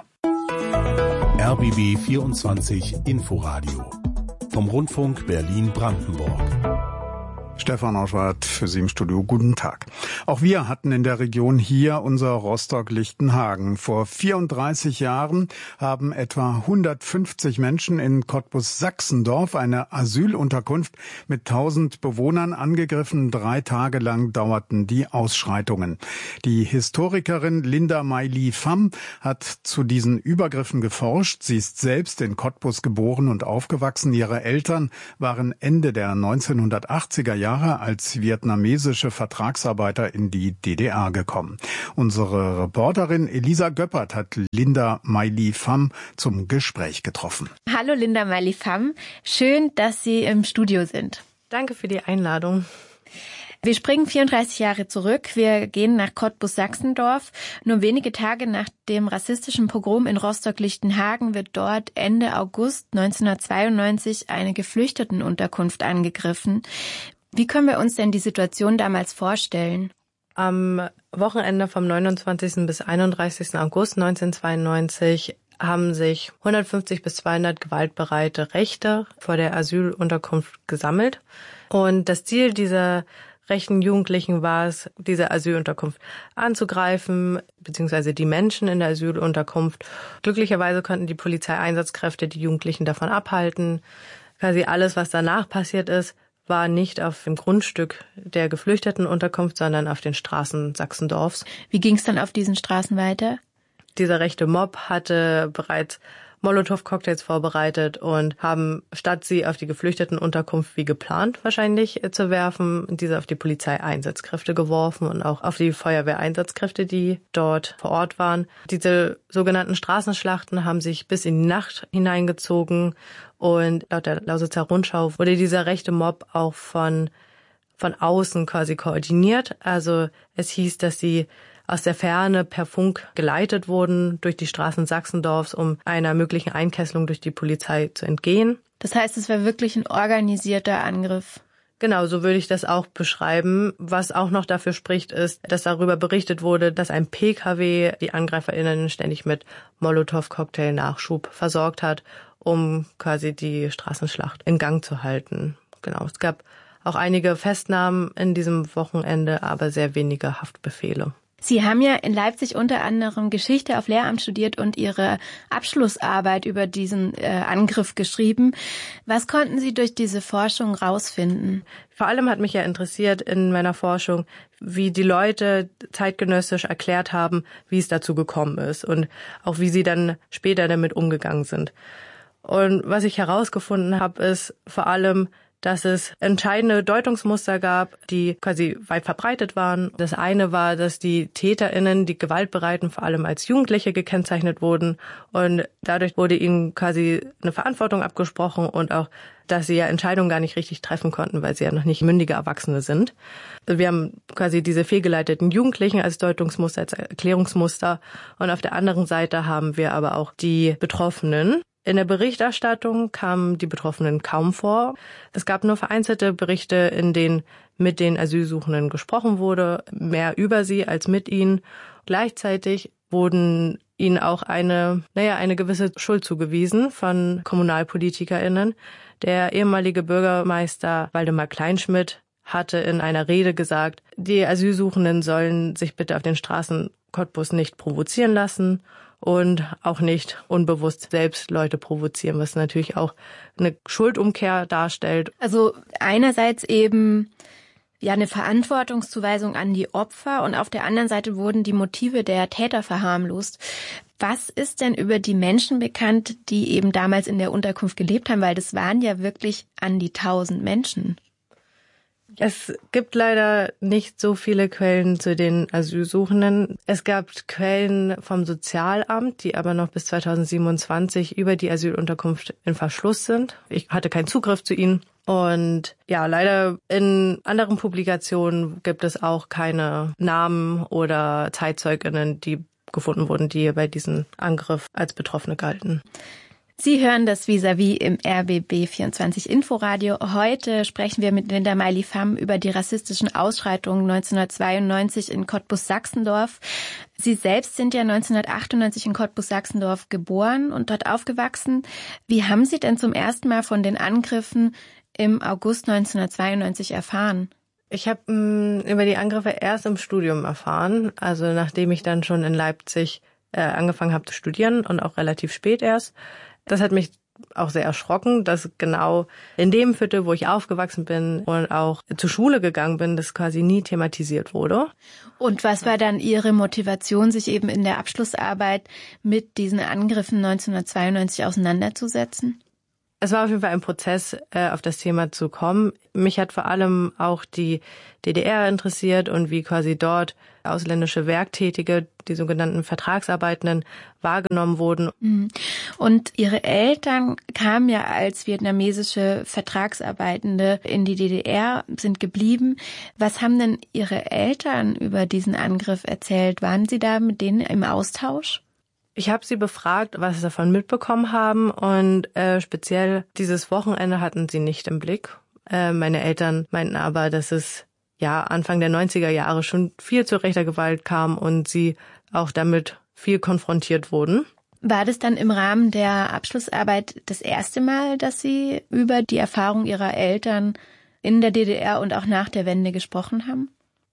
R B B vierundzwanzig Inforadio vom Rundfunk Berlin-Brandenburg. Stefan Oschwart für Sie im Studio. Guten Tag. Auch wir hatten in der Region hier unser Rostock-Lichtenhagen. Vor vierunddreißig Jahren haben etwa hundertfünfzig Menschen in Cottbus-Sachsendorf eine Asylunterkunft mit tausend Bewohnern angegriffen. Drei Tage lang dauerten die Ausschreitungen. Die Historikerin Linda Meili-Pham hat zu diesen Übergriffen geforscht. Sie ist selbst in Cottbus geboren und aufgewachsen. Ihre Eltern waren Ende der neunzehnhundertachtziger Jahre als vietnamesische Vertragsarbeiter in die D D R gekommen. Unsere Reporterin Elisa Göppert hat Linda Meili-Pham zum Gespräch getroffen. Hallo Linda Meili-Pham, schön, dass Sie im Studio sind. Danke für die Einladung. Wir springen vierunddreißig Jahre zurück. Wir gehen nach Cottbus-Sachsendorf. Nur wenige Tage nach dem rassistischen Pogrom in Rostock-Lichtenhagen wird dort Ende August neunzehnhundertzweiundneunzig eine Geflüchtetenunterkunft angegriffen. Wie können wir uns denn die Situation damals vorstellen? Am Wochenende vom neunundzwanzigsten bis einunddreißigsten August neunzehnhundertzweiundneunzig haben sich hundertfünfzig bis zweihundert gewaltbereite Rechte vor der Asylunterkunft gesammelt. Und das Ziel dieser rechten Jugendlichen war es, diese Asylunterkunft anzugreifen, beziehungsweise die Menschen in der Asylunterkunft. Glücklicherweise konnten die Polizeieinsatzkräfte die Jugendlichen davon abhalten. Quasi alles, was danach passiert ist, war nicht auf dem Grundstück der Geflüchtetenunterkunft, sondern auf den Straßen Sachsendorfs. Wie ging es dann auf diesen Straßen weiter? Dieser rechte Mob hatte bereits Molotow-Cocktails vorbereitet und haben, statt sie auf die Geflüchtetenunterkunft wie geplant wahrscheinlich zu werfen, diese auf die Polizeieinsatzkräfte geworfen und auch auf die Feuerwehreinsatzkräfte, die dort vor Ort waren. Diese sogenannten Straßenschlachten haben sich bis in die Nacht hineingezogen und laut der Lausitzer Rundschau wurde dieser rechte Mob auch von, von außen quasi koordiniert. Also es hieß, dass sie aus der Ferne per Funk geleitet wurden durch die Straßen Sachsendorfs, um einer möglichen Einkesselung durch die Polizei zu entgehen. Das heißt, es war wirklich ein organisierter Angriff. Genau, so würde ich das auch beschreiben. Was auch noch dafür spricht, ist, dass darüber berichtet wurde, dass ein P K W die AngreiferInnen ständig mit Molotow-Cocktail-Nachschub versorgt hat, um quasi die Straßenschlacht in Gang zu halten. Genau, es gab auch einige Festnahmen in diesem Wochenende, aber sehr wenige Haftbefehle. Sie haben ja in Leipzig unter anderem Geschichte auf Lehramt studiert und Ihre Abschlussarbeit über diesen äh, Angriff geschrieben. Was konnten Sie durch diese Forschung rausfinden? Vor allem hat mich ja interessiert in meiner Forschung, wie die Leute zeitgenössisch erklärt haben, wie es dazu gekommen ist und auch wie sie dann später damit umgegangen sind. Und was ich herausgefunden habe, ist vor allem, dass es entscheidende Deutungsmuster gab, die quasi weit verbreitet waren. Das eine war, dass die TäterInnen, die Gewaltbereiten, vor allem als Jugendliche gekennzeichnet wurden und dadurch wurde ihnen quasi eine Verantwortung abgesprochen und auch, dass sie ja Entscheidungen gar nicht richtig treffen konnten, weil sie ja noch nicht mündige Erwachsene sind. Wir haben quasi diese fehlgeleiteten Jugendlichen als Deutungsmuster, als Erklärungsmuster und auf der anderen Seite haben wir aber auch die Betroffenen. In der Berichterstattung kamen die Betroffenen kaum vor. Es gab nur vereinzelte Berichte, in denen mit den Asylsuchenden gesprochen wurde, mehr über sie als mit ihnen. Gleichzeitig wurden ihnen auch eine, naja, eine gewisse Schuld zugewiesen von KommunalpolitikerInnen. Der ehemalige Bürgermeister Waldemar Kleinschmidt hatte in einer Rede gesagt, die Asylsuchenden sollen sich bitte auf den Straßen Cottbus nicht provozieren lassen und auch nicht unbewusst selbst Leute provozieren, was natürlich auch eine Schuldumkehr darstellt. Also einerseits eben ja eine Verantwortungszuweisung an die Opfer und auf der anderen Seite wurden die Motive der Täter verharmlost. Was ist denn über die Menschen bekannt, die eben damals in der Unterkunft gelebt haben? Weil das waren ja wirklich an die tausend Menschen. Es gibt leider nicht so viele Quellen zu den Asylsuchenden. Es gab Quellen vom Sozialamt, die aber noch bis zweitausendsiebenundzwanzig über die Asylunterkunft in Verschluss sind. Ich hatte keinen Zugriff zu ihnen. Und ja, leider in anderen Publikationen gibt es auch keine Namen oder ZeitzeugInnen, die gefunden wurden, die bei diesem Angriff als Betroffene galten. Sie hören das Vis-à-vis im R B B vierundzwanzig Inforadio. Heute sprechen wir mit Linda Meili-Pham über die rassistischen Ausschreitungen neunzehnhundertzweiundneunzig in Cottbus-Sachsendorf. Sie selbst sind ja neunzehnhundertachtundneunzig in Cottbus-Sachsendorf geboren und dort aufgewachsen. Wie haben Sie denn zum ersten Mal von den Angriffen im August neunzehnhundertzweiundneunzig erfahren? Ich habe über die Angriffe erst im Studium erfahren, also nachdem ich dann schon in Leipzig äh, angefangen habe zu studieren und auch relativ spät erst. Das hat mich auch sehr erschrocken, dass genau in dem Viertel, wo ich aufgewachsen bin und auch zur Schule gegangen bin, das quasi nie thematisiert wurde. Und was war dann Ihre Motivation, sich eben in der Abschlussarbeit mit diesen Angriffen neunzehnhundertzweiundneunzig auseinanderzusetzen? Es war auf jeden Fall ein Prozess, äh, auf das Thema zu kommen. Mich hat vor allem auch die D D R interessiert und wie quasi dort ausländische Werktätige, die sogenannten Vertragsarbeitenden, wahrgenommen wurden. Und Ihre Eltern kamen ja als vietnamesische Vertragsarbeitende in die D D R, sind geblieben. Was haben denn Ihre Eltern über diesen Angriff erzählt? Waren Sie da mit denen im Austausch? Ich habe sie befragt, was sie davon mitbekommen haben, und äh, speziell dieses Wochenende hatten sie nicht im Blick. Äh, meine Eltern meinten aber, dass es ja Anfang der neunziger Jahre schon viel zu rechter Gewalt kam und sie auch damit viel konfrontiert wurden. War das dann im Rahmen der Abschlussarbeit das erste Mal, dass Sie über die Erfahrung Ihrer Eltern in der D D R und auch nach der Wende gesprochen haben?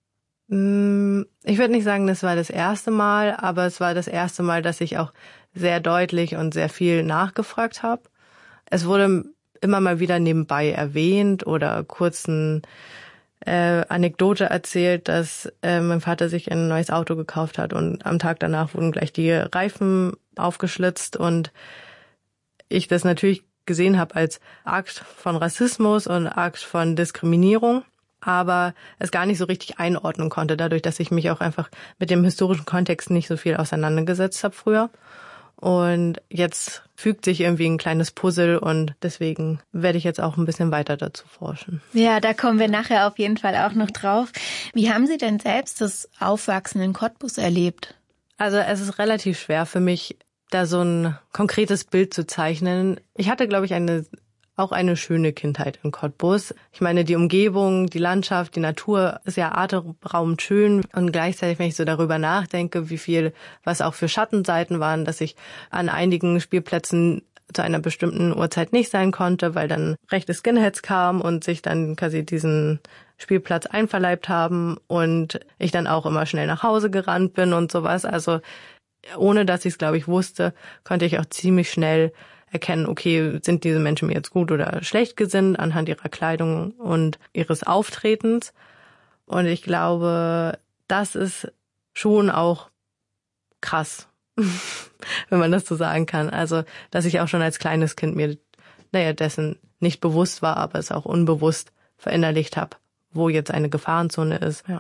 Ich würde nicht sagen, das war das erste Mal, aber es war das erste Mal, dass ich auch sehr deutlich und sehr viel nachgefragt habe. Es wurde immer mal wieder nebenbei erwähnt oder kurz eine äh, Anekdote erzählt, dass äh, mein Vater sich ein neues Auto gekauft hat und am Tag danach wurden gleich die Reifen aufgeschlitzt und ich das natürlich gesehen habe als Akt von Rassismus und Akt von Diskriminierung, aber es gar nicht so richtig einordnen konnte, dadurch, dass ich mich auch einfach mit dem historischen Kontext nicht so viel auseinandergesetzt habe früher. Und jetzt fügt sich irgendwie ein kleines Puzzle und deswegen werde ich jetzt auch ein bisschen weiter dazu forschen. Ja, da kommen wir nachher auf jeden Fall auch noch drauf. Wie haben Sie denn selbst das Aufwachsen in Cottbus erlebt? Also es ist relativ schwer für mich, da so ein konkretes Bild zu zeichnen. Ich hatte, glaube ich, eine auch eine schöne Kindheit in Cottbus. Ich meine, die Umgebung, die Landschaft, die Natur ist ja atemberaubend schön. Und gleichzeitig, wenn ich so darüber nachdenke, wie viel, was auch für Schattenseiten waren, dass ich an einigen Spielplätzen zu einer bestimmten Uhrzeit nicht sein konnte, weil dann rechte Skinheads kamen und sich dann quasi diesen Spielplatz einverleibt haben und ich dann auch immer schnell nach Hause gerannt bin und sowas. Also ohne, dass ich es, glaube ich, wusste, konnte ich auch ziemlich schnell erkennen, okay, sind diese Menschen mir jetzt gut oder schlecht gesinnt anhand ihrer Kleidung und ihres Auftretens. Und ich glaube, das ist schon auch krass, wenn man das so sagen kann. Also, dass ich auch schon als kleines Kind mir, naja, dessen nicht bewusst war, aber es auch unbewusst verinnerlicht habe, wo jetzt eine Gefahrenzone ist. Ja.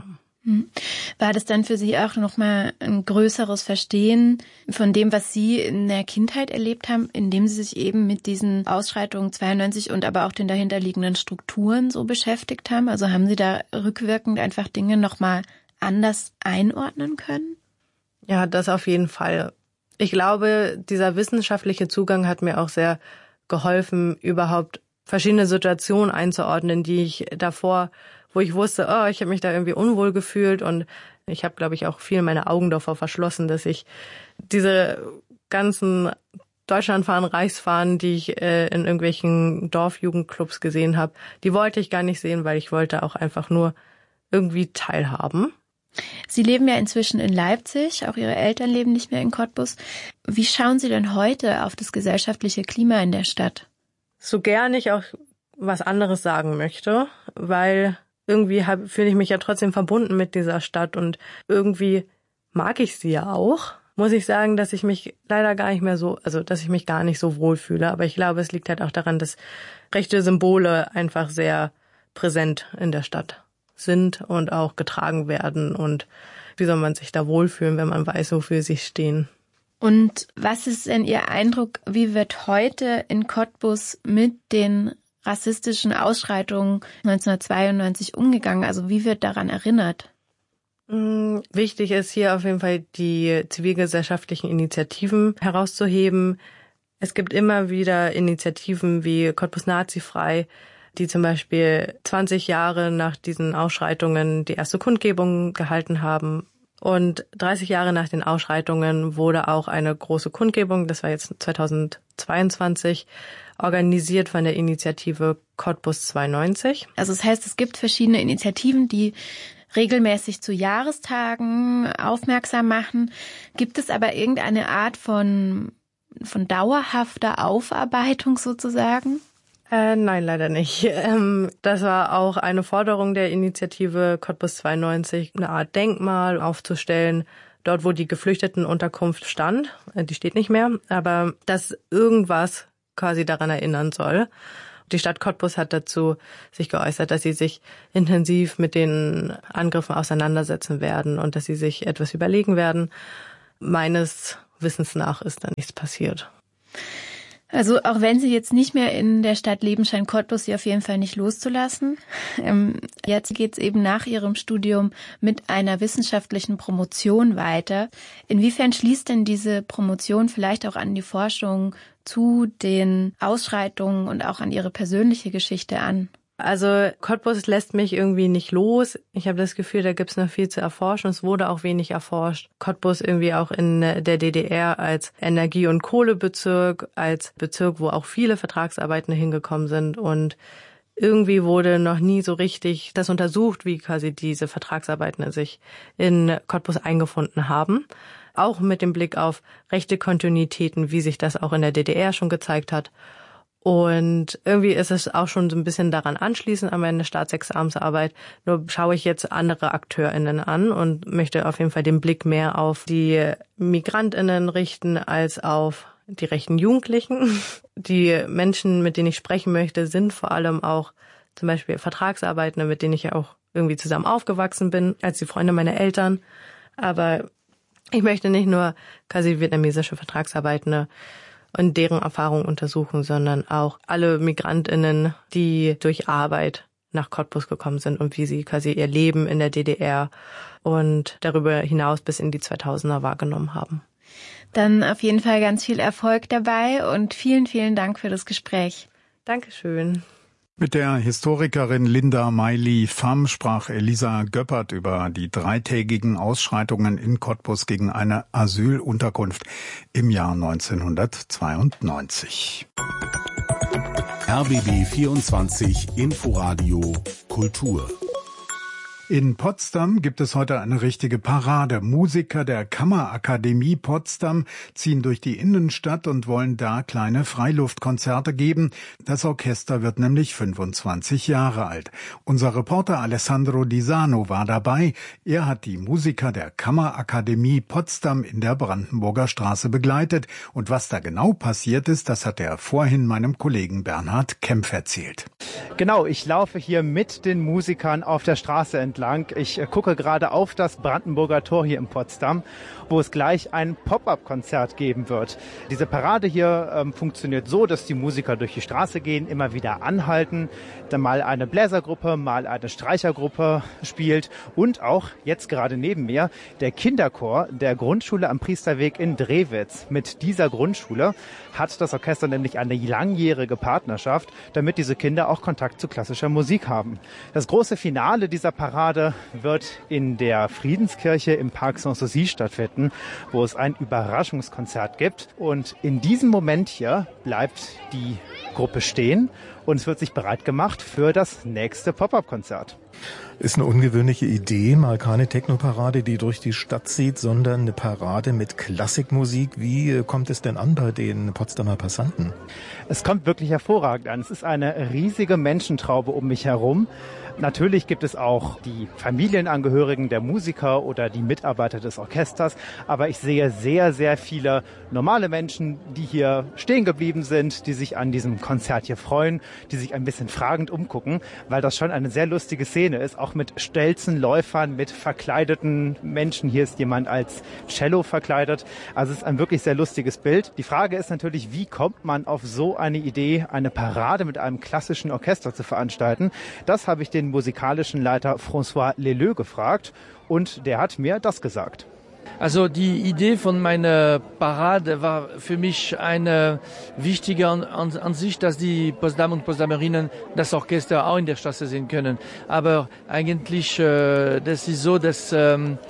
War das dann für Sie auch nochmal ein größeres Verstehen von dem, was Sie in der Kindheit erlebt haben, indem Sie sich eben mit diesen Ausschreitungen zweiundneunzig und aber auch den dahinterliegenden Strukturen so beschäftigt haben? Also haben Sie da rückwirkend einfach Dinge nochmal anders einordnen können? Ja, das auf jeden Fall. Ich glaube, dieser wissenschaftliche Zugang hat mir auch sehr geholfen, überhaupt verschiedene Situationen einzuordnen, die ich davor, wo ich wusste, oh, ich habe mich da irgendwie unwohl gefühlt und ich habe, glaube ich, auch viel meine Augen davor verschlossen, dass ich diese ganzen Deutschlandfahren, Reichsfahren, die ich äh, in irgendwelchen Dorfjugendclubs gesehen habe, die wollte ich gar nicht sehen, weil ich wollte auch einfach nur irgendwie teilhaben. Sie leben ja inzwischen in Leipzig, auch Ihre Eltern leben nicht mehr in Cottbus. Wie schauen Sie denn heute auf das gesellschaftliche Klima in der Stadt? So gern ich auch was anderes sagen möchte, weil irgendwie fühle ich mich ja trotzdem verbunden mit dieser Stadt und irgendwie mag ich sie ja auch. Muss ich sagen, dass ich mich leider gar nicht mehr so, also dass ich mich gar nicht so wohl fühle. Aber ich glaube, es liegt halt auch daran, dass rechte Symbole einfach sehr präsent in der Stadt sind und auch getragen werden. Und wie soll man sich da wohlfühlen, wenn man weiß, wofür sie stehen? Und was ist denn Ihr Eindruck, wie wird heute in Cottbus mit den rassistischen Ausschreitungen neunzehnhundertzweiundneunzig umgegangen? Also wie wird daran erinnert? Wichtig ist hier auf jeden Fall die zivilgesellschaftlichen Initiativen herauszuheben. Es gibt immer wieder Initiativen wie Cottbus Nazifrei, die zum Beispiel zwanzig Jahre nach diesen Ausschreitungen die erste Kundgebung gehalten haben Und dreißig Jahre nach den Ausschreitungen wurde auch eine große Kundgebung, das war jetzt zweitausendzweiundzwanzig, organisiert von der Initiative Cottbus zweiundneunzig. Also das heißt, es gibt verschiedene Initiativen, die regelmäßig zu Jahrestagen aufmerksam machen. Gibt es aber irgendeine Art von, von dauerhafter Aufarbeitung sozusagen? Äh, nein, leider nicht. Ähm, das war auch eine Forderung der Initiative Cottbus zweiundneunzig, eine Art Denkmal aufzustellen, dort wo die Geflüchtetenunterkunft stand. Die steht nicht mehr, aber dass irgendwas quasi daran erinnern soll. Die Stadt Cottbus hat dazu sich geäußert, dass sie sich intensiv mit den Angriffen auseinandersetzen werden und dass sie sich etwas überlegen werden. Meines Wissens nach ist da nichts passiert. Also auch wenn Sie jetzt nicht mehr in der Stadt leben, scheint Cottbus Sie auf jeden Fall nicht loszulassen. Ähm, jetzt geht's eben nach Ihrem Studium mit einer wissenschaftlichen Promotion weiter. Inwiefern schließt denn diese Promotion vielleicht auch an die Forschung zu den Ausschreitungen und auch an Ihre persönliche Geschichte an? Also Cottbus lässt mich irgendwie nicht los. Ich habe das Gefühl, da gibt's noch viel zu erforschen. Es wurde auch wenig erforscht. Cottbus irgendwie auch in der D D R als Energie- und Kohlebezirk, als Bezirk, wo auch viele Vertragsarbeitende hingekommen sind. Und irgendwie wurde noch nie so richtig das untersucht, wie quasi diese Vertragsarbeitenden sich in Cottbus eingefunden haben. Auch mit dem Blick auf rechte Kontinuitäten, wie sich das auch in der D D R schon gezeigt hat. Und irgendwie ist es auch schon so ein bisschen daran anschließend an meine Staatsexamensarbeit. Nur schaue ich jetzt andere AkteurInnen an und möchte auf jeden Fall den Blick mehr auf die MigrantInnen richten als auf die rechten Jugendlichen. Die Menschen, mit denen ich sprechen möchte, sind vor allem auch zum Beispiel Vertragsarbeitende, mit denen ich ja auch irgendwie zusammen aufgewachsen bin, als die Freunde meiner Eltern. Aber ich möchte nicht nur quasi vietnamesische Vertragsarbeitende und deren Erfahrungen untersuchen, sondern auch alle MigrantInnen, die durch Arbeit nach Cottbus gekommen sind und wie sie quasi ihr Leben in der D D R und darüber hinaus bis in die zweitausender wahrgenommen haben. Dann auf jeden Fall ganz viel Erfolg dabei und vielen, vielen Dank für das Gespräch. Dankeschön. Mit der Historikerin Linda Meili-Pham sprach Elisa Göppert über die dreitägigen Ausschreitungen in Cottbus gegen eine Asylunterkunft im Jahr neunzehnhundertzweiundneunzig. R B B vierundzwanzig Inforadio Kultur. In Potsdam gibt es heute eine richtige Parade. Musiker der Kammerakademie Potsdam ziehen durch die Innenstadt und wollen da kleine Freiluftkonzerte geben. Das Orchester wird nämlich fünfundzwanzig Jahre alt. Unser Reporter Alessandro Di Sano war dabei. Er hat die Musiker der Kammerakademie Potsdam in der Brandenburger Straße begleitet. Und was da genau passiert ist, das hat er vorhin meinem Kollegen Bernhard Kempf erzählt. Genau, ich laufe hier mit den Musikern auf der Straße entlang. Ich gucke gerade auf das Brandenburger Tor hier in Potsdam, wo es gleich ein Pop-up-Konzert geben wird. Diese Parade hier ähm, funktioniert so, dass die Musiker durch die Straße gehen, immer wieder anhalten, dann mal eine Bläsergruppe, mal eine Streichergruppe spielt und auch jetzt gerade neben mir der Kinderchor der Grundschule am Priesterweg in Drewitz. Mit dieser Grundschule hat das Orchester nämlich eine langjährige Partnerschaft, damit diese Kinder auch Kontakt zu klassischer Musik haben. Das große Finale dieser Parade wird in der Friedenskirche im Park Sanssouci stattfinden, wo es ein Überraschungskonzert gibt. Und in diesem Moment hier bleibt die Gruppe stehen und es wird sich bereit gemacht für das nächste Pop-up-Konzert. Ist eine ungewöhnliche Idee, mal keine Technoparade, die durch die Stadt zieht, sondern eine Parade mit Klassikmusik. Wie kommt es denn an bei den Potsdamer Passanten? Es kommt wirklich hervorragend an. Es ist eine riesige Menschentraube um mich herum. Natürlich gibt es auch die Familienangehörigen der Musiker oder die Mitarbeiter des Orchesters, aber ich sehe sehr, sehr viele normale Menschen, die hier stehen geblieben sind, die sich an diesem Konzert hier freuen, die sich ein bisschen fragend umgucken, weil das schon eine sehr lustige Szene ist, auch mit Stelzenläufern, mit verkleideten Menschen. Hier ist jemand als Cello verkleidet. Also es ist ein wirklich sehr lustiges Bild. Die Frage ist natürlich, wie kommt man auf so eine Idee, eine Parade mit einem klassischen Orchester zu veranstalten? Das habe ich den musikalischen Leiter François Leleu gefragt und der hat mir das gesagt. Also die Idee von meiner Parade war für mich eine wichtige an, an, an sich, dass die Potsdamer und Potsdamerinnen das Orchester auch in der Straße sehen können. Aber eigentlich, äh, das ist so, dass ähm,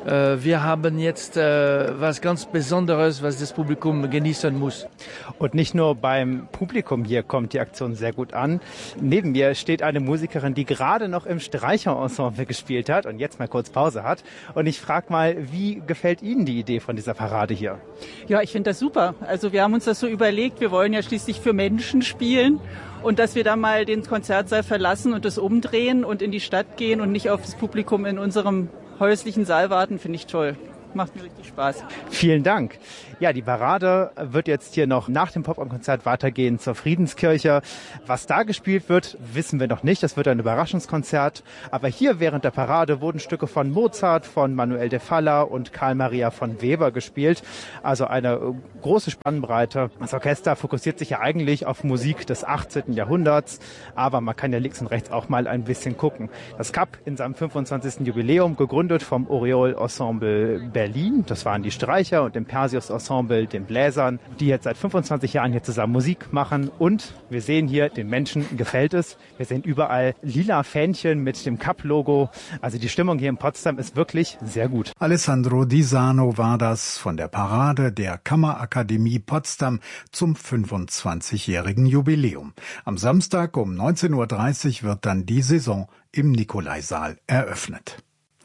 Äh, wir haben jetzt äh, was ganz Besonderes, was das Publikum genießen muss. Und nicht nur beim Publikum hier kommt die Aktion sehr gut an. Neben mir steht eine Musikerin, die gerade noch im Streicherensemble gespielt hat und jetzt mal kurz Pause hat. Und ich frage mal, wie gefällt Ihnen die Idee von dieser Parade hier? Ja, ich finde das super. Also wir haben uns das so überlegt, wir wollen ja schließlich für Menschen spielen. Und dass wir da mal den Konzertsaal verlassen und das umdrehen und in die Stadt gehen und nicht auf das Publikum in unserem häuslichen Saal warten, finde ich toll. Macht mir richtig Spaß. Vielen Dank. Ja, die Parade wird jetzt hier noch nach dem Pop-up-Konzert weitergehen zur Friedenskirche. Was da gespielt wird, wissen wir noch nicht. Das wird ein Überraschungskonzert. Aber hier während der Parade wurden Stücke von Mozart, von Manuel de Falla und Karl Maria von Weber gespielt. Also eine große Spannbreite. Das Orchester fokussiert sich ja eigentlich auf Musik des achtzehnten Jahrhunderts. Aber man kann ja links und rechts auch mal ein bisschen gucken. Das K A P in seinem fünfundzwanzigsten Jubiläum, gegründet vom Oriol Ensemble Berlin. Das waren die Streicher und dem Perseus Ensemble, den Bläsern, die jetzt seit fünfundzwanzig Jahren hier zusammen Musik machen. Und wir sehen hier, den Menschen gefällt es. Wir sehen überall lila Fähnchen mit dem K A P-Logo. Also die Stimmung hier in Potsdam ist wirklich sehr gut. Alessandro Di Sano war das von der Parade der Kammerakademie Potsdam zum fünfundzwanzigjährigen Jubiläum. Am Samstag um neunzehn Uhr dreißig wird dann die Saison im Nikolaisaal eröffnet.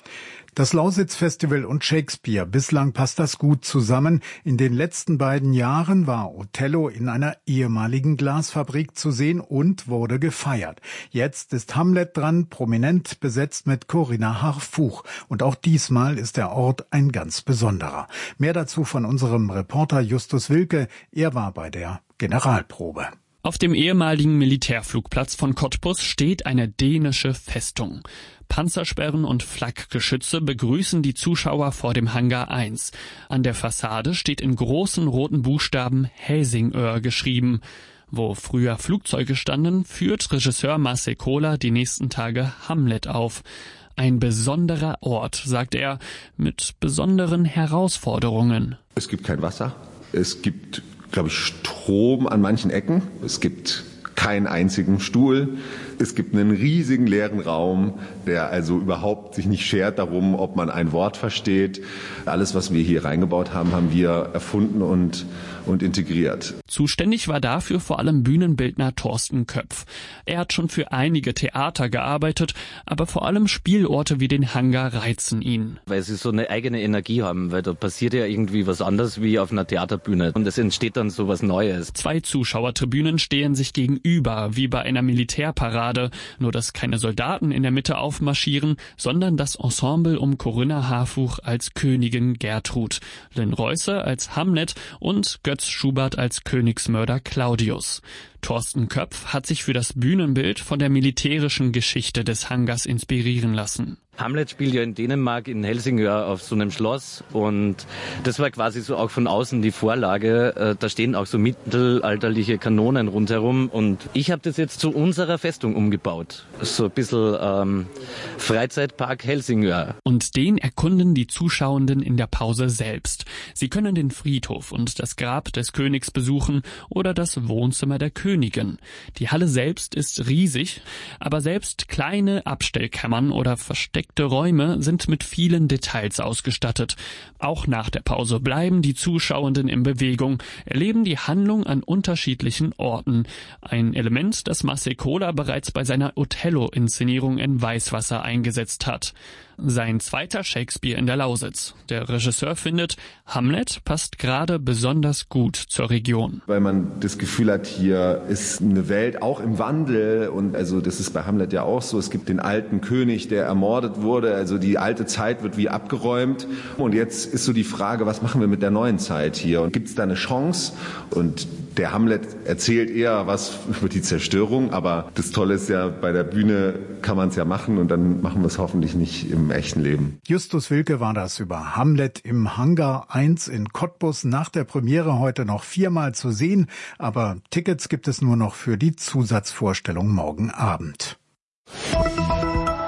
Das Lausitz-Festival und Shakespeare, bislang passt das gut zusammen. In den letzten beiden Jahren war Othello in einer ehemaligen Glasfabrik zu sehen und wurde gefeiert. Jetzt ist Hamlet dran, prominent besetzt mit Corinna Harfouch. Und auch diesmal ist der Ort ein ganz besonderer. Mehr dazu von unserem Reporter Justus Wilke. Er war bei der Generalprobe. Auf dem ehemaligen Militärflugplatz von Cottbus steht eine dänische Festung. Panzersperren und Flakgeschütze begrüßen die Zuschauer vor dem Hangar eins. An der Fassade steht in großen roten Buchstaben Helsingør geschrieben. Wo früher Flugzeuge standen, führt Regisseur Marcel Kohler die nächsten Tage Hamlet auf. Ein besonderer Ort, sagt er, mit besonderen Herausforderungen. Es gibt kein Wasser. Es gibt, glaube ich, Strom an manchen Ecken. Es gibt keinen einzigen Stuhl. Es gibt einen riesigen leeren Raum, der also überhaupt sich nicht schert darum, ob man ein Wort versteht. Alles, was wir hier reingebaut haben, haben wir erfunden und, und integriert. Zuständig war dafür vor allem Bühnenbildner Thorsten Köpf. Er hat schon für einige Theater gearbeitet, aber vor allem Spielorte wie den Hangar reizen ihn. Weil sie so eine eigene Energie haben, weil da passiert ja irgendwie was anderes wie auf einer Theaterbühne und es entsteht dann so was Neues. Zwei Zuschauertribünen stehen sich gegenüber, wie bei einer Militärparade. Nur dass keine Soldaten in der Mitte aufmarschieren, sondern das Ensemble um Corinna Harfouch als Königin Gertrud, Lynn Reusser als Hamlet und Götz Schubert als Königsmörder Claudius. Thorsten Köpf hat sich für das Bühnenbild von der militärischen Geschichte des Hangars inspirieren lassen. Hamlet spielt ja in Dänemark, in Helsingør, auf so einem Schloss und das war quasi so auch von außen die Vorlage. Da stehen auch so mittelalterliche Kanonen rundherum und ich habe das jetzt zu unserer Festung umgebaut. So ein bisschen ähm, Freizeitpark Helsingør. Und den erkunden die Zuschauenden in der Pause selbst. Sie können den Friedhof und das Grab des Königs besuchen oder das Wohnzimmer der Königin. Die Halle selbst ist riesig, aber selbst kleine Abstellkammern oder versteckte Räume sind mit vielen Details ausgestattet. Auch nach der Pause bleiben die Zuschauenden in Bewegung, erleben die Handlung an unterschiedlichen Orten. Ein Element, das Marcel Kohler bereits bei seiner Othello-Inszenierung in Weißwasser eingesetzt hat. Sein zweiter Shakespeare in der Lausitz. Der Regisseur findet, Hamlet passt gerade besonders gut zur Region. Weil man das Gefühl hat, hier ist eine Welt auch im Wandel und also das ist bei Hamlet ja auch so. Es gibt den alten König, der ermordet wurde, also die alte Zeit wird wie abgeräumt und jetzt ist so die Frage, was machen wir mit der neuen Zeit hier und gibt es da eine Chance? Und der Hamlet erzählt eher was über die Zerstörung, aber das Tolle ist ja, bei der Bühne kann man es ja machen und dann machen wir es hoffentlich nicht im echten Leben. Justus Wilke war das über Hamlet im Hangar eins in Cottbus. Nach der Premiere heute noch viermal zu sehen, aber Tickets gibt es nur noch für die Zusatzvorstellung morgen Abend.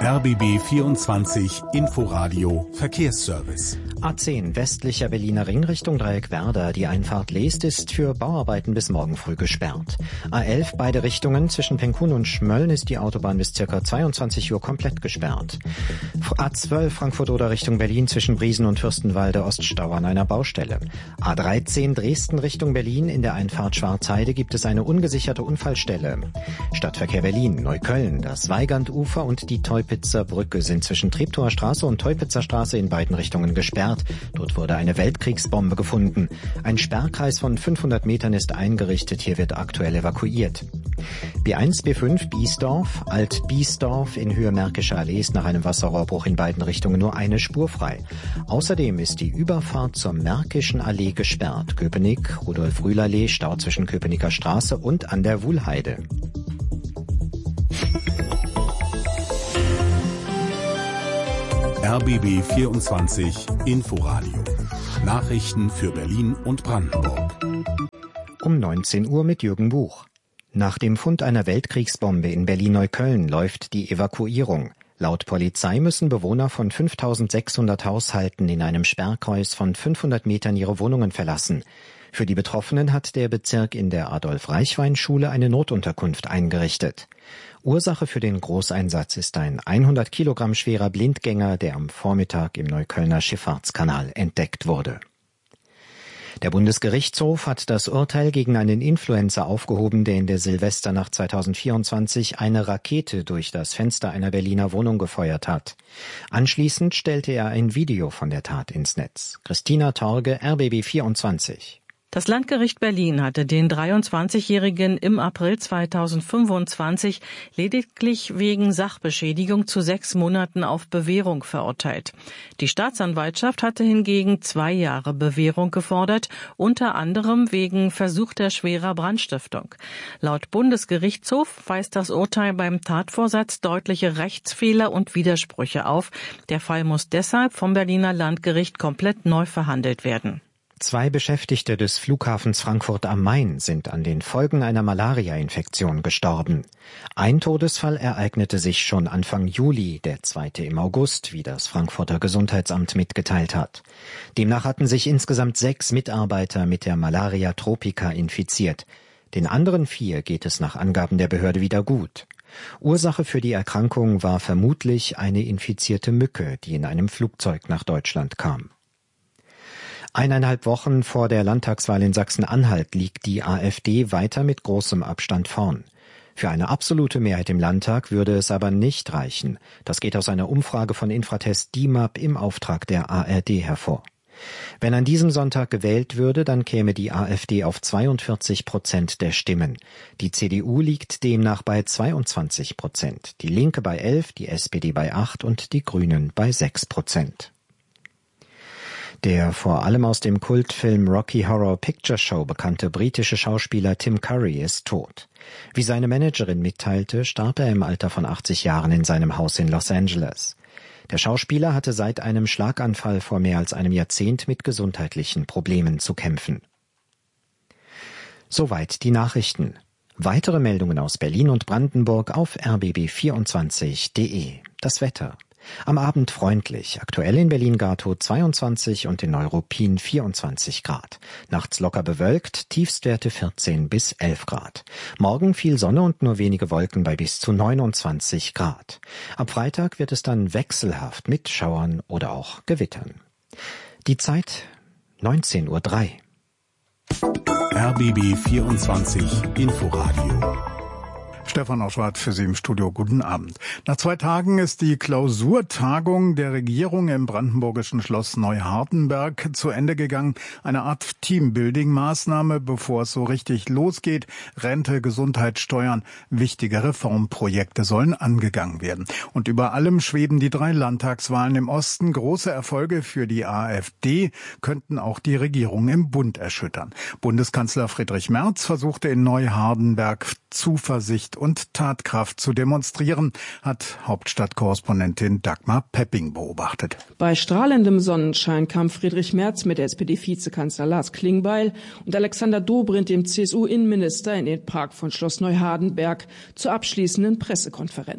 R B B vierundzwanzig Inforadio Verkehrsservice. A zehn westlicher Berliner Ring Richtung Dreieckwerder. Die Einfahrt Leest ist für Bauarbeiten bis morgen früh gesperrt. A elf beide Richtungen zwischen Penkun und Schmölln ist die Autobahn bis ca. zweiundzwanzig Uhr komplett gesperrt. A zwölf Frankfurt-Oder Richtung Berlin zwischen Briesen und Fürstenwalde Oststau an einer Baustelle. A dreizehn Dresden Richtung Berlin in der Einfahrt Schwarzheide gibt es eine ungesicherte Unfallstelle. Stadtverkehr Berlin, Neukölln, das Weigandufer und die Teupitzer Brücke sind zwischen Treptower Straße und Teupitzer Straße in beiden Richtungen gesperrt. Dort wurde eine Weltkriegsbombe gefunden. Ein Sperrkreis von fünfhundert Metern ist eingerichtet. Hier wird aktuell evakuiert. B eins, B fünf, Biesdorf, Alt-Biesdorf in Höhe Märkischer Allee ist nach einem Wasserrohrbruch in beiden Richtungen nur eine Spur frei. Außerdem ist die Überfahrt zur Märkischen Allee gesperrt. Köpenick, Rudolf-Rühl-Allee, Stau zwischen Köpenicker Straße und an der Wuhlheide. R B B vierundzwanzig Inforadio. Nachrichten für Berlin und Brandenburg. Um neunzehn Uhr mit Jürgen Buch. Nach dem Fund einer Weltkriegsbombe in Berlin-Neukölln läuft die Evakuierung. Laut Polizei müssen Bewohner von fünftausendsechshundert Haushalten in einem Sperrkreis von fünfhundert Metern ihre Wohnungen verlassen. Für die Betroffenen hat der Bezirk in der Adolf-Reichwein-Schule eine Notunterkunft eingerichtet. Ursache für den Großeinsatz ist ein hundert Kilogramm schwerer Blindgänger, der am Vormittag im Neuköllner Schifffahrtskanal entdeckt wurde. Der Bundesgerichtshof hat das Urteil gegen einen Influencer aufgehoben, der in der Silvesternacht zweitausendvierundzwanzig eine Rakete durch das Fenster einer Berliner Wohnung gefeuert hat. Anschließend stellte er ein Video von der Tat ins Netz. Christina Torge, R B B vierundzwanzig. Das Landgericht Berlin hatte den dreiundzwanzigjährigen im April zweitausendfünfundzwanzig lediglich wegen Sachbeschädigung zu sechs Monaten auf Bewährung verurteilt. Die Staatsanwaltschaft hatte hingegen zwei Jahre Bewährung gefordert, unter anderem wegen versuchter schwerer Brandstiftung. Laut Bundesgerichtshof weist das Urteil beim Tatvorsatz deutliche Rechtsfehler und Widersprüche auf. Der Fall muss deshalb vom Berliner Landgericht komplett neu verhandelt werden. Zwei Beschäftigte des Flughafens Frankfurt am Main sind an den Folgen einer Malaria-Infektion gestorben. Ein Todesfall ereignete sich schon Anfang Juli, der zweite im August, wie das Frankfurter Gesundheitsamt mitgeteilt hat. Demnach hatten sich insgesamt sechs Mitarbeiter mit der Malaria tropica infiziert. Den anderen vier geht es nach Angaben der Behörde wieder gut. Ursache für die Erkrankung war vermutlich eine infizierte Mücke, die in einem Flugzeug nach Deutschland kam. Eineinhalb Wochen vor der Landtagswahl in Sachsen-Anhalt liegt die AfD weiter mit großem Abstand vorn. Für eine absolute Mehrheit im Landtag würde es aber nicht reichen. Das geht aus einer Umfrage von Infratest D I M A P im Auftrag der A R D hervor. Wenn an diesem Sonntag gewählt würde, dann käme die AfD auf zweiundvierzig Prozent der Stimmen. Die C D U liegt demnach bei zweiundzwanzig Prozent, die Linke bei elf, die S P D bei acht und die Grünen bei sechs Prozent. Der vor allem aus dem Kultfilm Rocky Horror Picture Show bekannte britische Schauspieler Tim Curry ist tot. Wie seine Managerin mitteilte, starb er im Alter von achtzig Jahren in seinem Haus in Los Angeles. Der Schauspieler hatte seit einem Schlaganfall vor mehr als einem Jahrzehnt mit gesundheitlichen Problemen zu kämpfen. Soweit die Nachrichten. Weitere Meldungen aus Berlin und Brandenburg auf r b b vierundzwanzig punkt d e. Das Wetter. Am Abend freundlich, aktuell in Berlin-Gatow zweiundzwanzig und in Neuruppin vierundzwanzig Grad. Nachts locker bewölkt, Tiefstwerte vierzehn bis elf Grad. Morgen viel Sonne und nur wenige Wolken bei bis zu neunundzwanzig Grad. Ab Freitag wird es dann wechselhaft mit Schauern oder auch Gewittern. Die Zeit neunzehn Uhr drei. R B B vierundzwanzig Inforadio. Stefan Oschwart für Sie im Studio. Guten Abend. Nach zwei Tagen ist die Klausurtagung der Regierung im brandenburgischen Schloss Neuhardenberg zu Ende gegangen. Eine Art Teambuilding-Maßnahme, bevor es so richtig losgeht. Rente, Gesundheit, Steuern, wichtige Reformprojekte sollen angegangen werden. Und über allem schweben die drei Landtagswahlen im Osten. Große Erfolge für die AfD könnten auch die Regierung im Bund erschüttern. Bundeskanzler Friedrich Merz versuchte in Neuhardenberg Zuversicht und Tatkraft zu demonstrieren, hat Hauptstadtkorrespondentin Dagmar Pepping beobachtet. Bei strahlendem Sonnenschein kam Friedrich Merz mit S P D-Vizekanzler Lars Klingbeil und Alexander Dobrindt, dem C S U-Innenminister, in den Park von Schloss Neuhardenberg zur abschließenden Pressekonferenz.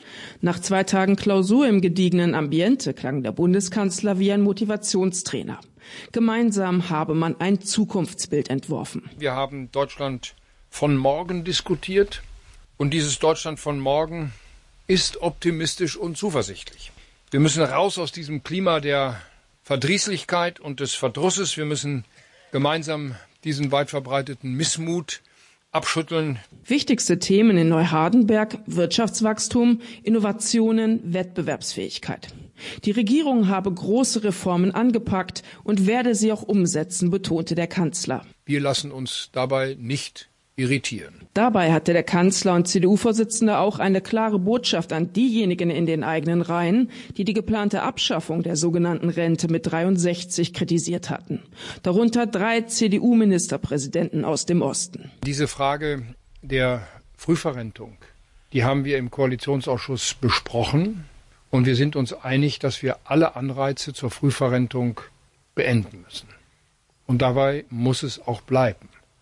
Nach zwei Tagen Klausur im gediegenen Ambiente klang der Bundeskanzler wie ein Motivationstrainer. Gemeinsam habe man ein Zukunftsbild entworfen. Wir haben Deutschland von morgen diskutiert und dieses Deutschland von morgen ist optimistisch und zuversichtlich. Wir müssen raus aus diesem Klima der Verdrießlichkeit und des Verdrusses. Wir müssen gemeinsam diesen weit verbreiteten Missmut abschütteln. Wichtigste Themen in Neuhardenberg: Wirtschaftswachstum, Innovationen, Wettbewerbsfähigkeit. Die Regierung habe große Reformen angepackt und werde sie auch umsetzen, betonte der Kanzler. Wir lassen uns dabei nicht irritieren. Dabei hatte der Kanzler und C D U-Vorsitzende auch eine klare Botschaft an diejenigen in den eigenen Reihen, die die geplante Abschaffung der sogenannten Rente mit dreiundsechzig kritisiert hatten. Darunter drei C D U-Ministerpräsidenten aus dem Osten. Diese Frage der Frühverrentung, die haben wir im Koalitionsausschuss besprochen und wir sind uns einig, dass wir alle Anreize zur Frühverrentung beenden müssen. Und dabei muss es auch bleiben.